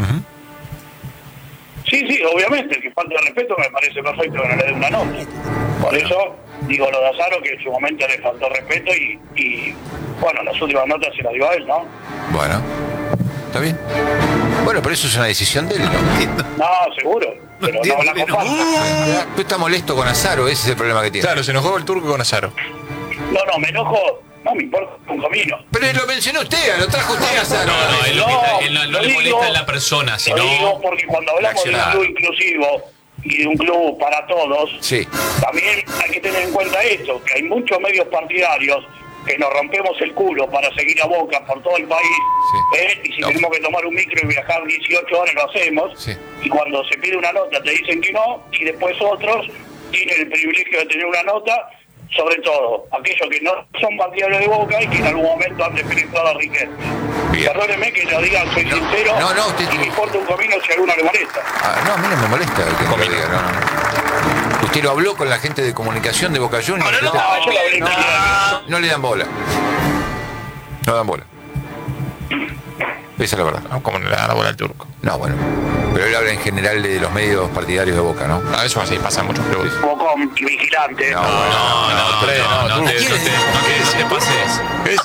Sí, obviamente, que falta de respeto me parece perfecto que no le dé una nota. Por eso digo lo de Azaro, que en su momento le faltó respeto y bueno, las últimas notas se las dio a él, ¿no? Bueno, está bien. Bueno, pero eso es una decisión de él, ¿no? No, seguro, pero no la comparto. Tú estás molesto con Azaro, ese es el problema que tiene. Claro, se enojó el Turco con Azaro. No, me enojo, no me importa un comino. Pero lo mencionó usted, lo trajo usted a Azaro. No le molesta en la persona, sino... Lo digo porque cuando hablamos de un club inclusivo y de un club para todos, también hay que tener en cuenta esto, que hay muchos medios partidarios que nos rompemos el culo para seguir a Boca por todo el país, y si tenemos que tomar un micro y viajar 18 horas lo hacemos, y cuando se pide una nota te dicen que no, y después otros tienen el privilegio de tener una nota, sobre todo aquellos que no son partidarios de Boca y que en algún momento han defenestrado a Riquelme. Perdóneme que lo diga, soy sincero, y me importa un comino si a alguno le molesta. No, a mí no me molesta que me lo diga, no. ¿Usted lo habló con la gente de comunicación de Boca Juniors? No le dan bola. No dan bola. Esa es la verdad. ¿Cómo no le dan la bola al Turco? No, bueno. Pero él habla en general de los medios partidarios de Boca, ¿no? Eso así pasa en muchos clubes. Bocón y vigilante. No te pases.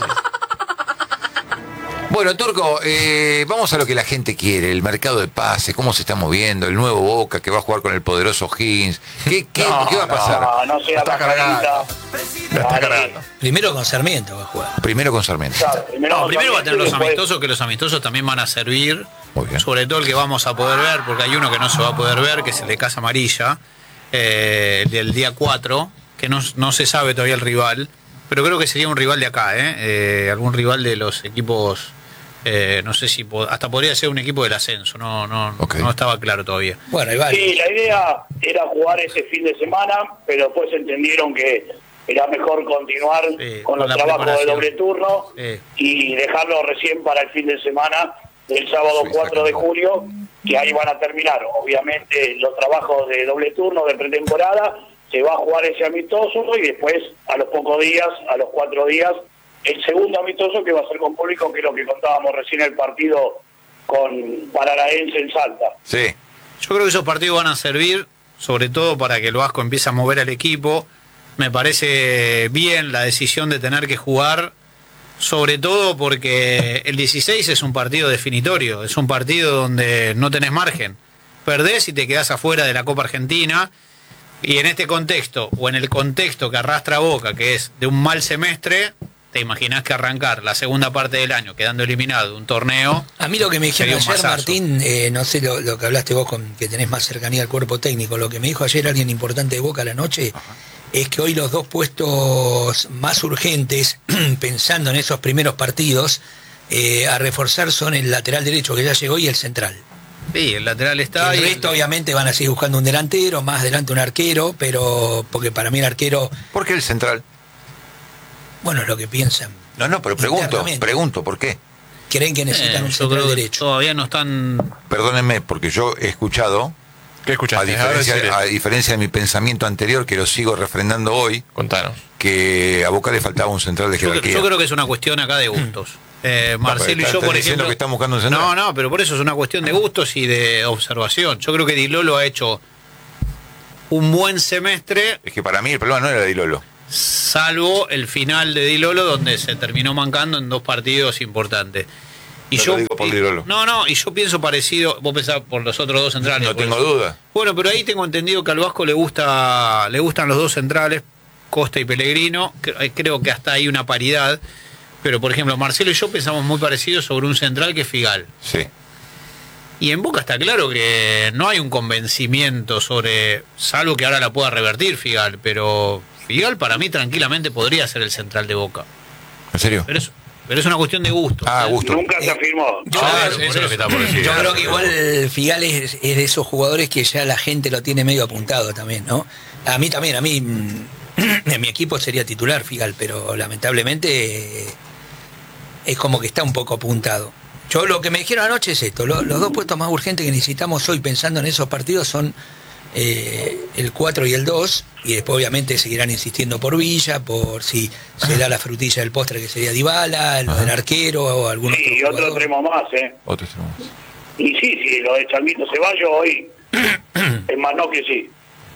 Bueno, Turco, vamos a lo que la gente quiere, el mercado de pases, cómo se está moviendo, el nuevo Boca que va a jugar con el poderoso Higgins. ¿Qué va a pasar? No sea está cargando. Está cargando. Primero con Sarmiento va a jugar. Primero con Sarmiento. Claro, primero va a tener los amistosos, que los amistosos también van a servir, sobre todo el que vamos a poder ver, porque hay uno que no se va a poder ver, que es el de Casa Amarilla, del día 4, que no se sabe todavía el rival, pero creo que sería un rival de acá, algún rival de los equipos, no sé si hasta podría ser un equipo del ascenso, no estaba claro todavía. Bueno, sí, la idea era jugar ese fin de semana, pero después entendieron que era mejor continuar con los trabajos de doble turno y dejarlo recién para el fin de semana del sábado 4 de julio, que ahí van a terminar. Obviamente los trabajos de doble turno de pretemporada, se va a jugar ese amistoso y después a los pocos días, a los 4 días, el segundo amistoso que va a ser con público, que es lo que contábamos recién, el partido con Paranaense en Salta. Sí. Yo creo que esos partidos van a servir sobre todo para que el Vasco empiece a mover al equipo. Me parece bien la decisión de tener que jugar, sobre todo porque el 16 es un partido definitorio, es un partido donde no tenés margen. Perdés y te quedás afuera de la Copa Argentina, y en este contexto, o en el contexto que arrastra Boca, que es de un mal semestre, te imaginás que arrancar la segunda parte del año quedando eliminado de un torneo. A mí lo que me dijeron ayer, masazo. Martín, no sé lo que hablaste vos, que tenés más cercanía al cuerpo técnico, lo que me dijo ayer alguien importante de Boca a la noche, es que hoy los dos puestos más urgentes, pensando en esos primeros partidos, a reforzar son el lateral derecho, que ya llegó, y el central. Sí, el lateral está. El resto, obviamente, van a seguir buscando un delantero, más adelante un arquero, pero porque para mí el arquero... ¿Por qué el central? Bueno, lo que piensan. No, pero pregunto, ¿por qué? Creen que necesitan un central derecho. Todavía no están... Perdónenme, porque yo he escuchado ¿Qué escuchaste? A diferencia de mi pensamiento anterior, que lo sigo refrendando hoy. Contanos. Que a Boca le faltaba un central de jerarquía. Yo creo que es una cuestión acá de gustos. Marcelo y yo, por ejemplo, que están buscando un central. No, pero por eso es una cuestión de gustos y de observación. Yo creo que Di Lolo ha hecho un buen semestre. Es que para mí el problema no era Di Lolo. Salvo el final de Di Lolo, donde se terminó mancando en 2 partidos importantes. Y yo digo por Di Lolo. Y yo pienso parecido. Vos pensás por los otros 2 centrales. No tengo duda. Bueno, pero ahí tengo entendido que al Vasco le gustan los 2 centrales, Costa y Pellegrino. Creo que hasta hay una paridad. Pero, por ejemplo, Marcelo y yo pensamos muy parecido sobre un central que es Figal. Sí. Y en Boca está claro que no hay un convencimiento sobre, salvo que ahora la pueda revertir Figal, pero Figal para mí tranquilamente podría ser el central de Boca. ¿En serio? Pero es una cuestión de gusto. Gusto. Nunca se afirmó. Yo creo que igual Figal es de esos jugadores que ya la gente lo tiene medio apuntado también, ¿no? A mí en mi equipo sería titular Figal, pero lamentablemente es como que está un poco apuntado. Yo lo que me dijeron anoche es esto, los 2 puestos más urgentes que necesitamos hoy pensando en esos partidos son el 4 y el 2, y después obviamente seguirán insistiendo por Villa, por si se da la frutilla del postre que sería Dybala, lo del arquero o algún otro y otro extremo más, Otro extremo más. Y sí, lo de Changuito Ceballos hoy es más no que sí.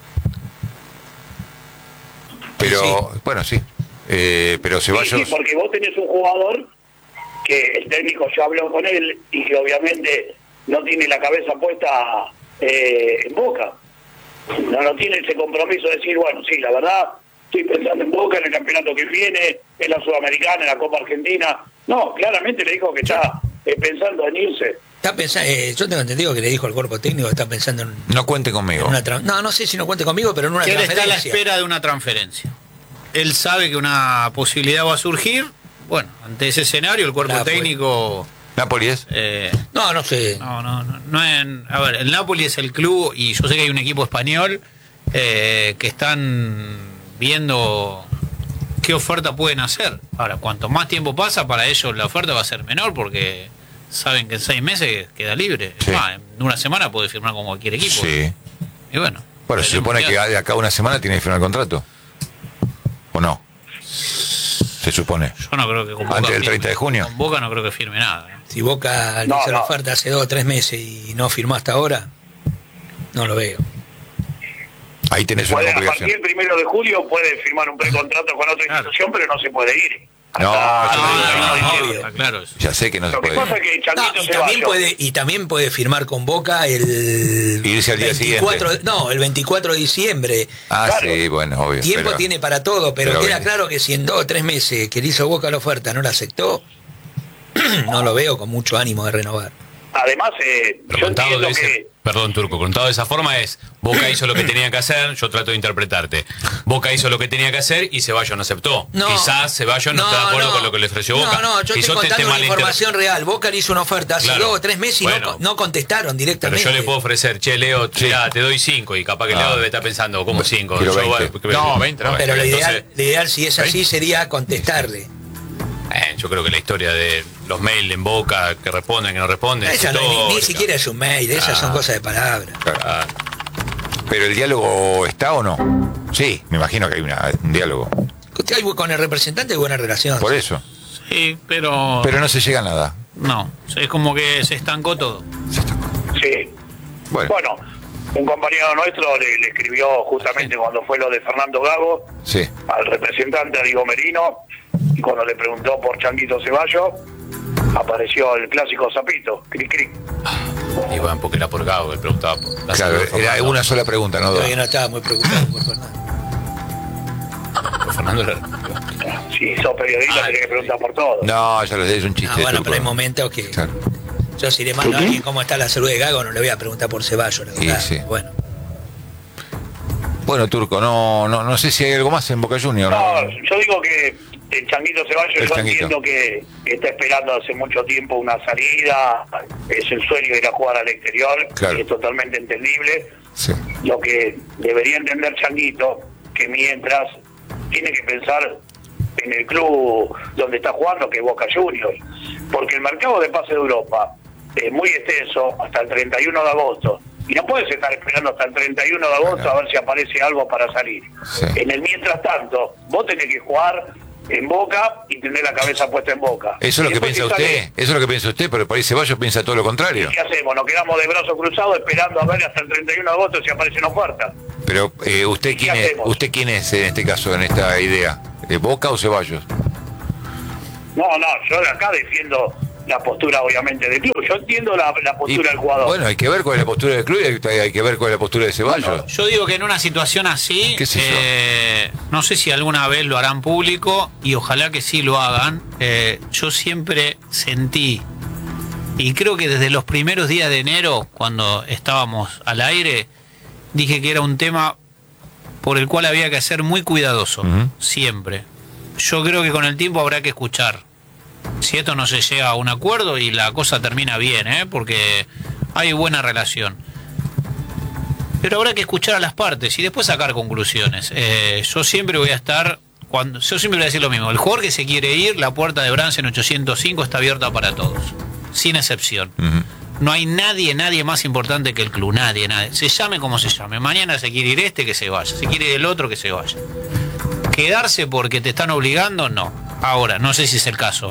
Pero, bueno, sí. Pero Ceballos... Sí, porque vos tenés un jugador que el técnico ya habló con él y que obviamente no tiene la cabeza puesta en Boca. No tiene ese compromiso de decir, bueno, sí, la verdad, estoy pensando en Boca, en el campeonato que viene, en la Sudamericana, en la Copa Argentina. No, claramente le dijo que está pensando en irse. Está pensando, yo tengo entendido que le dijo al cuerpo técnico que está pensando en... No cuente conmigo. No sé si no cuente conmigo, pero en una transferencia. Él está a la espera de una transferencia. Él sabe que una posibilidad va a surgir. Bueno, ante ese escenario el cuerpo técnico... ¿Napoli es? No sé. A ver, el Napoli es el club y yo sé que hay un equipo español que están viendo qué oferta pueden hacer. Ahora, cuanto más tiempo pasa, para ellos la oferta va a ser menor porque saben que en 6 meses queda libre. Sí. En una semana puede firmar con cualquier equipo. Sí. Y bueno. Bueno, se supone que de acá a una semana tiene que firmar el contrato. ¿O no? Se supone. Yo no creo que con Boca antes del 30 de junio. Con Boca no creo que firme nada. Si Boca le hizo la oferta hace 2 o 3 meses y no firmó hasta ahora, no lo veo. Ahí tenés una complicación. A partir del 1 de julio puede firmar un precontrato con otra institución, pero no se puede ir. Claro. Ya sé que no se puede. Lo que pasa es que Changuito también puede firmar con Boca el irse al día 24, siguiente. No, el 24 de diciembre. Claro. Sí, bueno, obvio. Tiempo tiene para todo, pero queda claro que si en 2 o 3 meses que le hizo Boca la oferta no la aceptó, no lo veo con mucho ánimo de renovar. Además, yo entiendo que... Perdón, Turco, contado de esa forma es, Boca hizo lo que tenía que hacer, yo trato de interpretarte. Boca hizo lo que tenía que hacer y Ceballos no aceptó. Quizás Ceballos no está de acuerdo con lo que le ofreció Boca. Yo estoy contando una información real. Boca le hizo una oferta hace 2 o 3 meses y no contestaron directamente. Pero yo le puedo ofrecer, Leo, te doy 5 y capaz que Leo debe estar pensando, ¿cómo 5? No, 20. Pero lo ideal si es así sería contestarle. Yo creo que la historia de los mails en Boca que responden, que no responden. Esa ni siquiera es un mail, esas son cosas de palabra. Pero el diálogo está o no? Sí, me imagino que hay un diálogo. Con el representante hay buena relación. Por eso. Sí, pero no se llega a nada. No, es como que se estancó todo. Sí. Bueno, un compañero nuestro le escribió justamente cuando fue lo de Fernando Gago al representante a Diego Merino, y cuando le preguntó por Changuito Ceballos, apareció el clásico sapito, cric cric. Y bueno, porque era por Gago, le preguntaba por la claro, era una sola pregunta, ¿no? Todavía no estaba muy preocupado por Fernando. Por Fernando era... Si sos periodista tenés que preguntar por todo. No, ya lo sé, es un chiste. Bueno, pero hay momentos que... Claro. Yo si le mando a alguien cómo está la salud de Gago, no le voy a preguntar por Ceballos, la verdad. Sí. Bueno, Turco, no sé si hay algo más en Boca Juniors. No, yo digo que el Changuito Ceballos, yo entiendo que está esperando hace mucho tiempo una salida, es el sueño de ir a jugar al exterior, es totalmente entendible. Sí. Lo que debería entender Changuito, que mientras tiene que pensar en el club donde está jugando, que es Boca Juniors, porque el mercado de pase de Europa es muy extenso hasta el 31 de agosto, Y no puedes estar esperando hasta el 31 de agosto a ver si aparece algo para salir. Sí. En el mientras tanto, vos tenés que jugar en Boca y tener la cabeza puesta en Boca. Eso es lo que piensa usted, eso es lo que piensa usted, pero por ahí Ceballos piensa todo lo contrario. ¿Qué hacemos? Nos quedamos de brazos cruzados esperando a ver hasta el 31 de agosto si aparece una oferta. Pero usted quién es en este caso, en esta idea, ¿Boca o Ceballos? No, yo de acá defiendo la postura obviamente del club. Yo entiendo la postura del jugador. Bueno, hay que ver cuál es la postura del club y hay que ver cuál es la postura de Ceballos. Bueno, yo digo que en una situación así, ¿Qué sé yo? no sé si alguna vez lo harán público y ojalá que sí lo hagan. Yo siempre sentí, y creo que desde los primeros días de enero, cuando estábamos al aire, dije que era un tema por el cual había que ser muy cuidadoso, siempre. Yo creo que con el tiempo habrá que escuchar. Si esto no se llega a un acuerdo y la cosa termina bien, porque hay buena relación. Pero habrá que escuchar a las partes y después sacar conclusiones. Yo siempre voy a estar, yo siempre voy a decir lo mismo. El jugador que se quiere ir, la puerta de Bransen 805 está abierta para todos, sin excepción. No hay nadie más importante que el club, nadie. Se llame como se llame. Mañana se quiere ir que se vaya. Se quiere ir el otro, que se vaya. Quedarse porque te están obligando, no. Ahora, no sé si es el caso,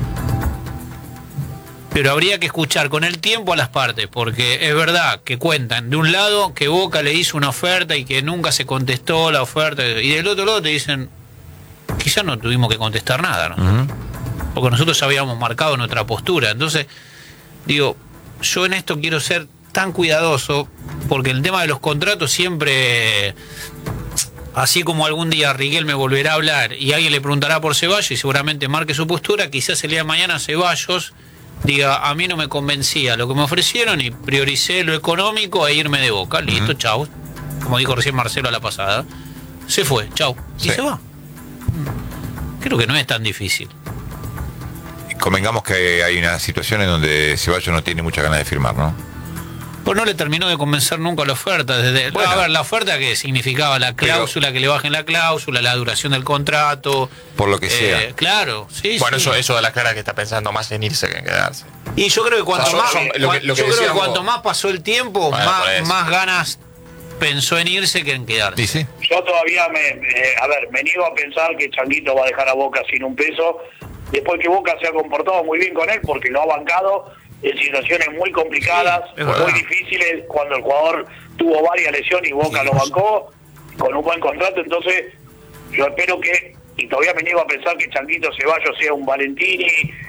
pero habría que escuchar con el tiempo a las partes, porque es verdad que cuentan de un lado que Boca le hizo una oferta y que nunca se contestó la oferta, y del otro lado te dicen, quizás no tuvimos que contestar nada, ¿no? Porque nosotros ya habíamos marcado nuestra postura. Entonces, digo, yo en esto quiero ser tan cuidadoso, porque el tema de los contratos siempre... Así como algún día Riquel me volverá a hablar y alguien le preguntará por Ceballos y seguramente marque su postura, quizás el día de mañana Ceballos diga, a mí no me convencía lo que me ofrecieron y prioricé lo económico e irme de Boca. Listo, chau. Como dijo recién Marcelo a la pasada. Se fue, chau. Y se va. Creo que no es tan difícil. Convengamos que hay una situación en donde Ceballos no tiene muchas ganas de firmar, ¿no? Pues no le terminó de convencer nunca la oferta. Bueno, a ver, la oferta que significaba la cláusula, que le bajen la cláusula, la duración del contrato. Por lo que sea. Claro, sí. Bueno, sí. Eso de la clara que está pensando más en irse que en quedarse. Y yo creo que cuanto más pasó el tiempo, más ganas pensó en irse que en quedarse. ¿Sí? Yo todavía me niego a pensar que Changuito va a dejar a Boca sin un peso, después que Boca se ha comportado muy bien con él, porque lo ha bancado en situaciones muy complicadas, muy difíciles, cuando el jugador tuvo varias lesiones y Boca lo bancó con un buen contrato. Entonces yo espero que, y todavía me niego a pensar que Changuito Ceballos sea un Valentini,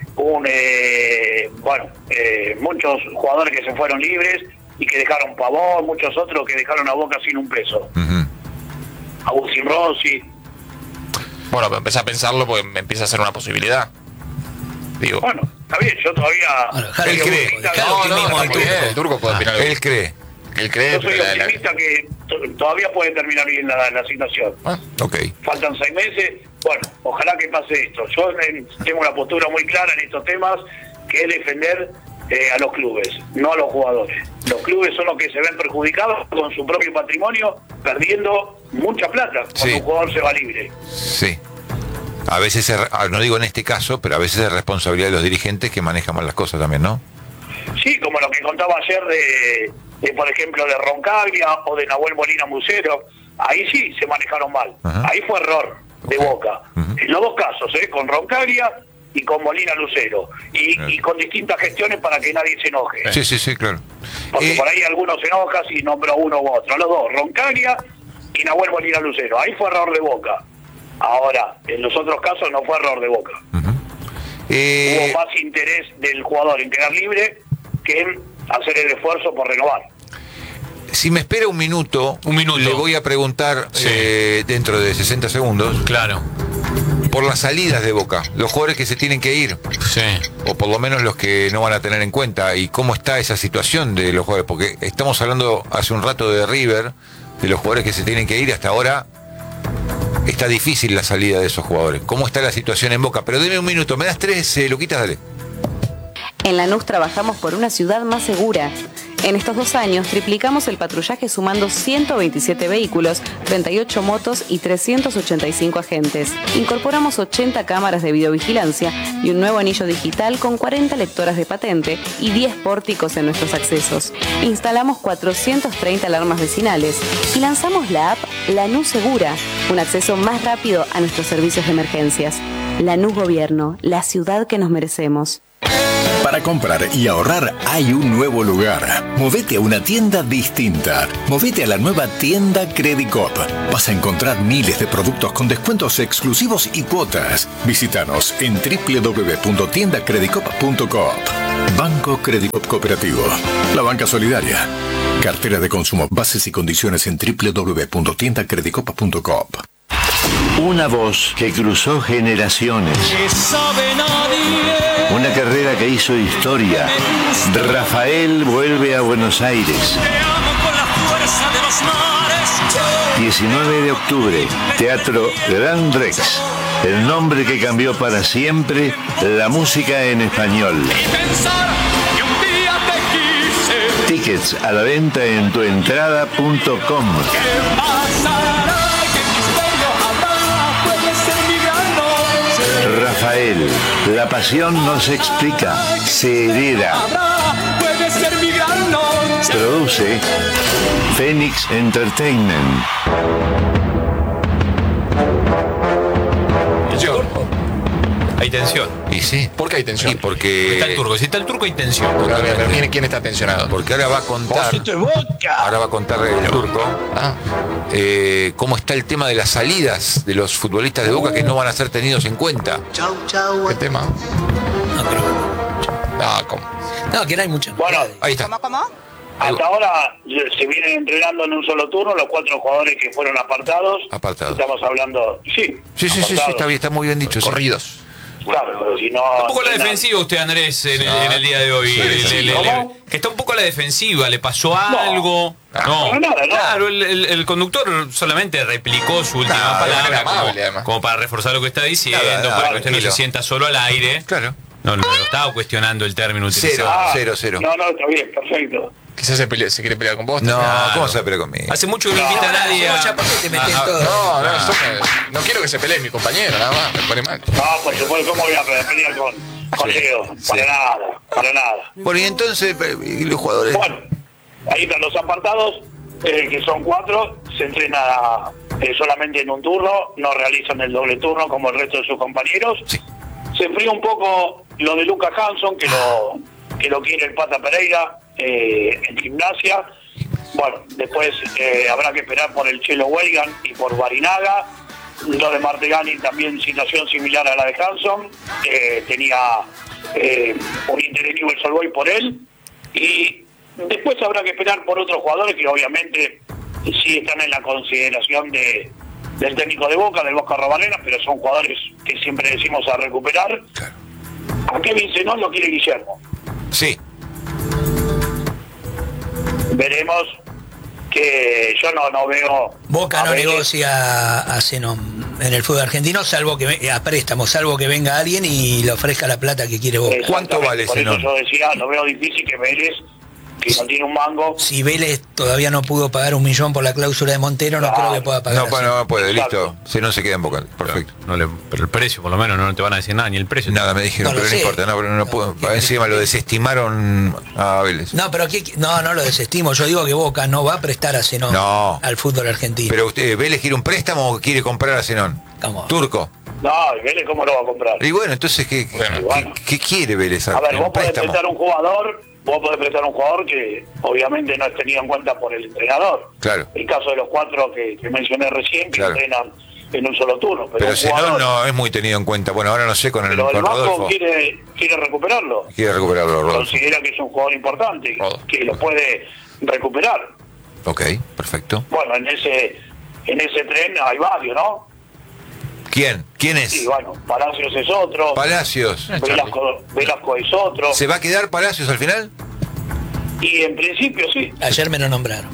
muchos jugadores que se fueron libres y que dejaron Pavón, muchos otros que dejaron a Boca sin un peso. Agustín Rossi. Bueno, pero empecé a pensarlo porque me empieza a ser una posibilidad. Digo. Bueno, está bien, yo todavía... él cree. El Turco puede opinar. Él cree. Yo soy optimista que todavía puede terminar bien la situación. Faltan 6 meses. Bueno, ojalá que pase esto. Yo tengo una postura muy clara en estos temas, que es defender a los clubes, no a los jugadores. Los clubes son los que se ven perjudicados con su propio patrimonio, perdiendo mucha plata cuando un jugador se va libre. Sí. A veces, no digo en este caso, pero a veces es responsabilidad de los dirigentes que manejan mal las cosas también, ¿no? Sí, como lo que contaba ayer de por ejemplo, de Roncaglia o de Nahuel Molina Mucero. Ahí sí se manejaron mal. Ahí fue error de Boca. En los dos casos, con Roncaglia y con Molina Lucero. Y con distintas gestiones para que nadie se enoje. Sí, claro. Porque por ahí algunos se enojan si nombró uno u otro. Los dos, Roncaglia y Nahuel Molina Lucero. Ahí fue error de Boca. Ahora, en los otros casos no fue error de Boca. Hubo más interés del jugador en quedar libre que en hacer el esfuerzo por renovar. Si me espera un minuto, le voy a preguntar dentro de 60 segundos. Claro. Por las salidas de Boca, los jugadores que se tienen que ir. O por lo menos los que no van a tener en cuenta. Y cómo está esa situación de los jugadores. Porque estamos hablando hace un rato de River, de los jugadores que se tienen que ir. Hasta ahora está difícil la salida de esos jugadores. ¿Cómo está la situación en Boca? Pero deme un minuto. ¿Me das 3, Luquitas? Dale. En Lanús trabajamos por una ciudad más segura. En estos 2 años triplicamos el patrullaje sumando 127 vehículos, 38 motos y 385 agentes. Incorporamos 80 cámaras de videovigilancia y un nuevo anillo digital con 40 lectoras de patente y 10 pórticos en nuestros accesos. Instalamos 430 alarmas vecinales y lanzamos la app Lanús Segura, un acceso más rápido a nuestros servicios de emergencias. Lanús Gobierno, la ciudad que nos merecemos. Para comprar y ahorrar hay un nuevo lugar. Movete a una tienda distinta. Movete a la nueva tienda Credicop. Vas a encontrar miles de productos con descuentos exclusivos y cuotas. Visítanos en www.tiendacredicop.coop. Banco Credicop Cooperativo. La banca solidaria. Cartera de consumo. Bases y condiciones en www.tiendacredicop.coop. Una voz que cruzó generaciones. Una carrera que hizo historia. Rafael vuelve a Buenos Aires. 19 de octubre, Teatro Gran Rex. El nombre que cambió para siempre la música en español. Tickets a la venta en tuentrada.com. Rafael, la pasión no se explica, se hereda. Produce Phoenix Entertainment. Hay tensión. Y sí. ¿Por qué hay tensión? Y porque está el turco. Si está el turco hay tensión. ¿Quién está tensionado? Porque ahora va a contar. Ahora va a contar el turco. Cómo está el tema de las salidas de los futbolistas de Boca que no van a ser tenidos en cuenta. Chau. ¿Qué tema? No, pero... ¿cómo? No, que no hay mucho. Bueno, ahí está. ¿Cómo? Hasta ahora se vienen entrenando en un solo turno los 4 jugadores que fueron apartados. Estamos hablando... Sí, sí, está bien, está muy bien dicho. Corridos. Claro, pero si no... Un poco a la defensiva usted, Andrés, en el día de hoy. Que está un poco a la defensiva, ¿le pasó algo? No. Claro, el conductor solamente replicó su última palabra como para reforzar lo que está diciendo, para que usted no se sienta solo al aire. Claro. No estaba cuestionando el término utilizado. 0-0. No, está bien, perfecto. Quizás se quiere pelear con vos. No, claro. ¿Cómo se va a pelear conmigo? Hace mucho que no invita a nadie. No quiero que se pelee mi compañero, nada más, me pone mal. No, por supuesto, ¿cómo voy a pelear con Leo? Para nada. Bueno, y entonces, los jugadores... Bueno, ahí están los apartados, que son 4, se entrena solamente en un turno, no realizan el doble turno como el resto de sus compañeros. Sí. Se enfría un poco lo de Lucas Hanson, que lo quiere el Pata Pereira en Gimnasia. Bueno, después habrá que esperar por el Chelo Weigan y por Barinaga. Lo de Martegani también situación similar a la de Hanson. Tenía un interés Newell's Old Boys por él. Y después habrá que esperar por otros jugadores que obviamente sí están en la consideración del técnico de Boca, del Bosca Rabanera, pero son jugadores que siempre decimos a recuperar. Claro. A Kevin Zenón lo quiere Guillermo. Sí. Veremos, que yo no veo... Boca no negocia a Zenón en el fútbol argentino, salvo que a préstamo, salvo que venga alguien y le ofrezca la plata que quiere Boca. ¿Cuánto vale Zenón? Por eso yo decía, lo veo difícil que Vélez, que no tiene un mango... Si Vélez todavía no pudo pagar $1 millón por la cláusula de Montero, no creo que pueda pagar. No puede, listo. Zenón se queda en Boca, perfecto. Pero el precio, por lo menos, no te van a decir nada, ni el precio. Nada, me dijeron, pero no importa, pero no puedo. Encima lo desestimaron a Vélez. No, pero no lo desestimo. Yo digo que Boca no va a prestar a Zenón al fútbol argentino. Pero usted, ¿Vélez quiere un préstamo o quiere comprar a Zenón? ¿Cómo? Turco. No, Vélez cómo lo va a comprar. Y bueno, entonces, ¿qué quiere Vélez? A ver, vos podés prestar un jugador que obviamente no es tenido en cuenta por el entrenador. Claro. El caso de los 4 que mencioné recién, que entrenan en un solo turno. Pero Zenón no es muy tenido en cuenta. Bueno, ahora no sé con Rodolfo. Rodolfo. Quiere recuperarlo. Rodolfo. Considera que es un jugador importante, que lo puede recuperar. Ok, perfecto. Bueno, en ese tren hay varios, ¿no? ¿Quién es? Sí, bueno, Palacios es otro. Palacios. Velasco es otro. ¿Se va a quedar Palacios al final? Y en principio sí. Ayer me lo nombraron.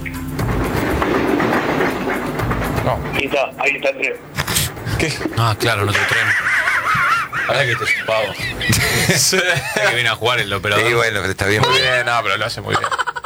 No. Ahí está el tren. ¿Qué? Ah, claro, no te tren. Ahora que te chupado. Que viene a jugar el operador. Sí, bueno, está bien. Muy bien, no, pero lo hace muy bien.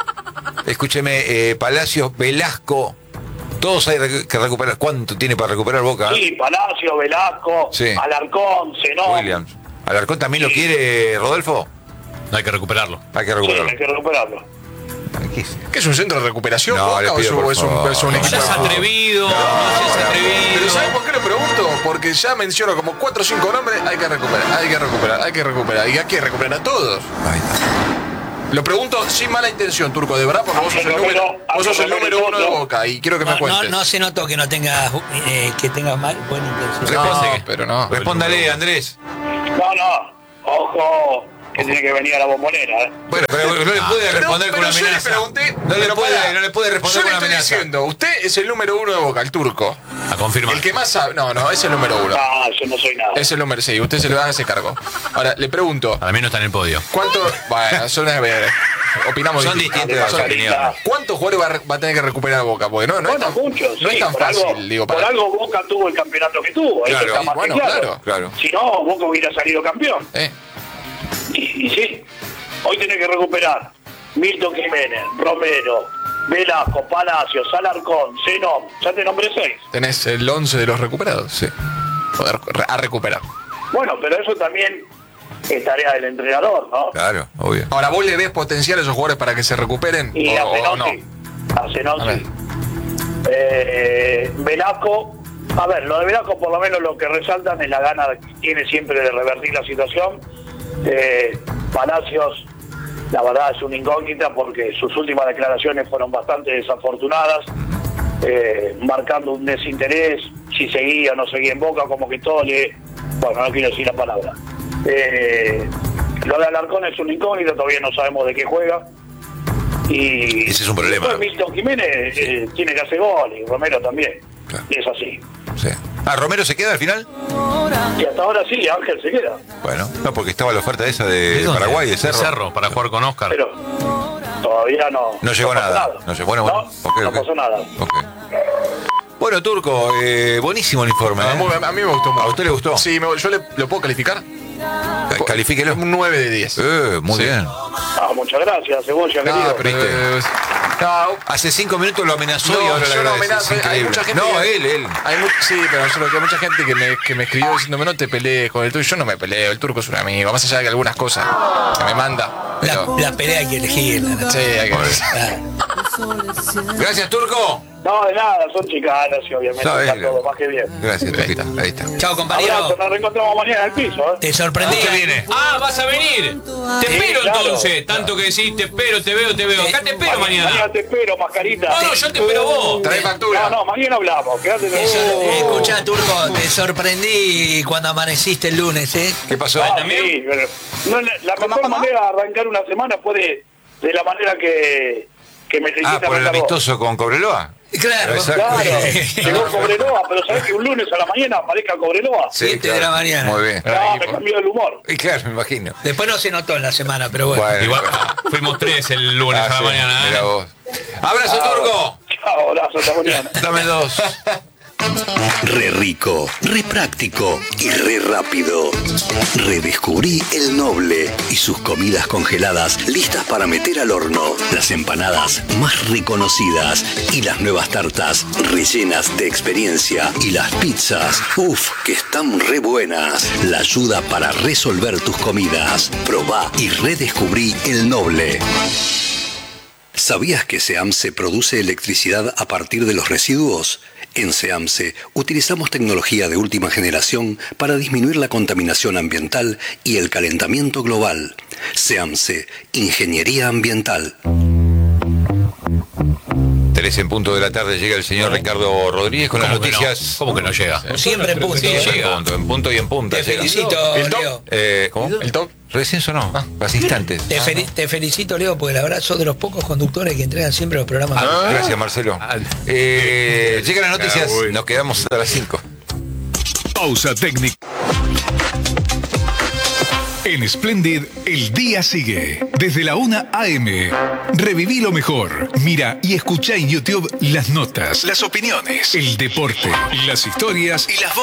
Escúcheme, Palacios, Velasco, todos hay que recuperar. ¿Cuánto tiene para recuperar Boca? Sí, Palacio, Velasco, Sí. Alarcón, Zenón. Williams. ¿Alarcón también lo quiere, Rodolfo? Hay que recuperarlo. Hay que Sí, recuperarlo. hay que recuperarlo. ¿Qué es un centro de recuperación? No, Boca, le o pido, por es un favor. equipo? No seas atrevido, no seas atrevido. Pero ¿sabes por qué lo pregunto? Porque ya menciono como 4 o 5 nombres. Hay que recuperar. Y hay que recuperar a todos. Lo pregunto sin mala intención, Turco, de verdad, porque vos sos el número 1 de Boca y quiero que me cuentes. No se notó que no tengas mal buena intención. Pero no. Respóndale, Andrés. No, ojo, que tiene que venir a la Bombonera. Bueno, pero no le puede responder con una yo le amenaza. pregunté, No le puede responder yo con le una estoy amenaza. diciendo, usted es el número 1 de Boca, el Turco. A confirmar. El que más sabe. No, es el número 1. Ah, yo no soy nada. Es el número 6, usted se le va a hacer cargo. Ahora, le pregunto, Para mí no está en el podio. ¿cuánto? Bueno, opinamos Son distintas las opiniones. ¿Cuántos jugadores va a tener que recuperar Boca? Porque no es tan, muchos. no es Sí, tan por fácil, algo, digo, por algo Boca tuvo el campeonato que tuvo. Eso Claro, está más que bueno, claro. Si no, Boca hubiera salido campeón. Y sí, hoy tenés que recuperar Milton Jiménez, Romero, Velasco, Palacios, Alarcón, Zenón. Ya te nombré 6. Tenés el 11 de los recuperados, sí. Poder a recuperar. Bueno, pero eso también es tarea del entrenador, ¿no? Claro, obvio. Ahora, ¿vos le ves potencial a esos jugadores para que se recuperen? Y a o Zenón no? sí. A Zenón sí. Velasco, a ver, lo de Velasco por lo menos lo que resaltan es la gana que tiene siempre de revertir la situación. Palacios, la verdad es una incógnita porque sus últimas declaraciones fueron bastante desafortunadas, marcando un desinterés, si seguía o no seguía en Boca, como que todo bueno, no quiero decir la palabra. Lo de Alarcón es una incógnita, todavía no sabemos de qué juega. Y ese es un problema. después Milton Jiménez tiene que hacer gol y Romero también. Claro. Es así. Sí. ¿Romero se queda al final? Y hasta ahora sí, Ángel se queda. Bueno, no, porque estaba la oferta esa de Paraguay, de Cerro. Para jugar con Oscar. Pero todavía no. No llegó pasó nada. No llegó, bueno, no pasó nada. Okay. Bueno, Turco, buenísimo el informe. A mí me gustó mucho. ¿A usted le gustó? Sí, yo lo puedo calificar. Califíquelo. Un 9 de 10. Muy bien. Muchas gracias, Cebolla, querido. Hace 5 minutos lo amenazó y ahora yo le no agradece. amenazo. Hay mucha gente él. Sí, pero yo creo que hay mucha gente que me escribió diciéndome no te pelees con el Turco. Yo no me peleo, el Turco es un amigo. Más allá de que algunas cosas que me manda. Pero... La pelea hay que elegirla. Sí, hay que Gracias, Turco. No, de nada, son chicanas y obviamente está todo más que bien. Gracias, Turquita. Ahí está. Chao, compañero. Abrazo, nos reencontramos mañana en el piso. Te sorprendí. ¿Usted viene? Ah, vas a venir. Te espero claro. entonces. Tanto que decís, te espero, te veo. Acá te espero mañana. Mañana te espero, mascarita. No, yo te espero vos. Trae factura. No, mañana hablamos. Quédate Escuchá, Turco, te sorprendí cuando amaneciste el lunes, ¿eh? ¿Qué pasó? Sí, pero la mejor manera de arrancar una semana fue de la manera que me hiciste por el arrancar vos. amistoso con Cobreloa. Claro, Claro, llegó Cobreloa, pero ¿sabés que un lunes a la mañana aparezca Cobreloa? 7 de la mañana. Muy bien. Me cambió el humor. Y claro, me imagino. Después no se notó en la semana, pero bueno. Igual fuimos 3 el lunes a la mañana. Mira vos. Abrazo, Turco. Chao, abrazo, hasta mañana. Dame 2. Re rico, re práctico y re rápido. Redescubrí el Noble y sus comidas congeladas listas para meter al horno. Las empanadas más reconocidas y las nuevas tartas rellenas de experiencia. Y las pizzas, que están re buenas. La ayuda para resolver tus comidas. Probá y redescubrí el Noble. ¿Sabías que SEAMSE produce electricidad a partir de los residuos? En SEAMSE utilizamos tecnología de última generación para disminuir la contaminación ambiental y el calentamiento global. SEAMSE, Ingeniería Ambiental. 3 en punto de la tarde llega el señor Ricardo Rodríguez con las noticias. ¿Cómo que no llega? Siempre en punto. Sí, llega. En punto y en punta. Te felicito, Leo. ¿Cómo? ¿El top? Recién sonó. Hace instantes. Te felicito, Leo, porque la verdad sos de los pocos conductores que entregan siempre los programas. Gracias, Marcelo. Llegan las noticias. Nos quedamos hasta las 5. Pausa técnica. En Splendid, el día sigue. Desde la 1 a.m. Reviví lo mejor. Mira y escucha en YouTube las notas, las opiniones, el deporte, las historias y las voces.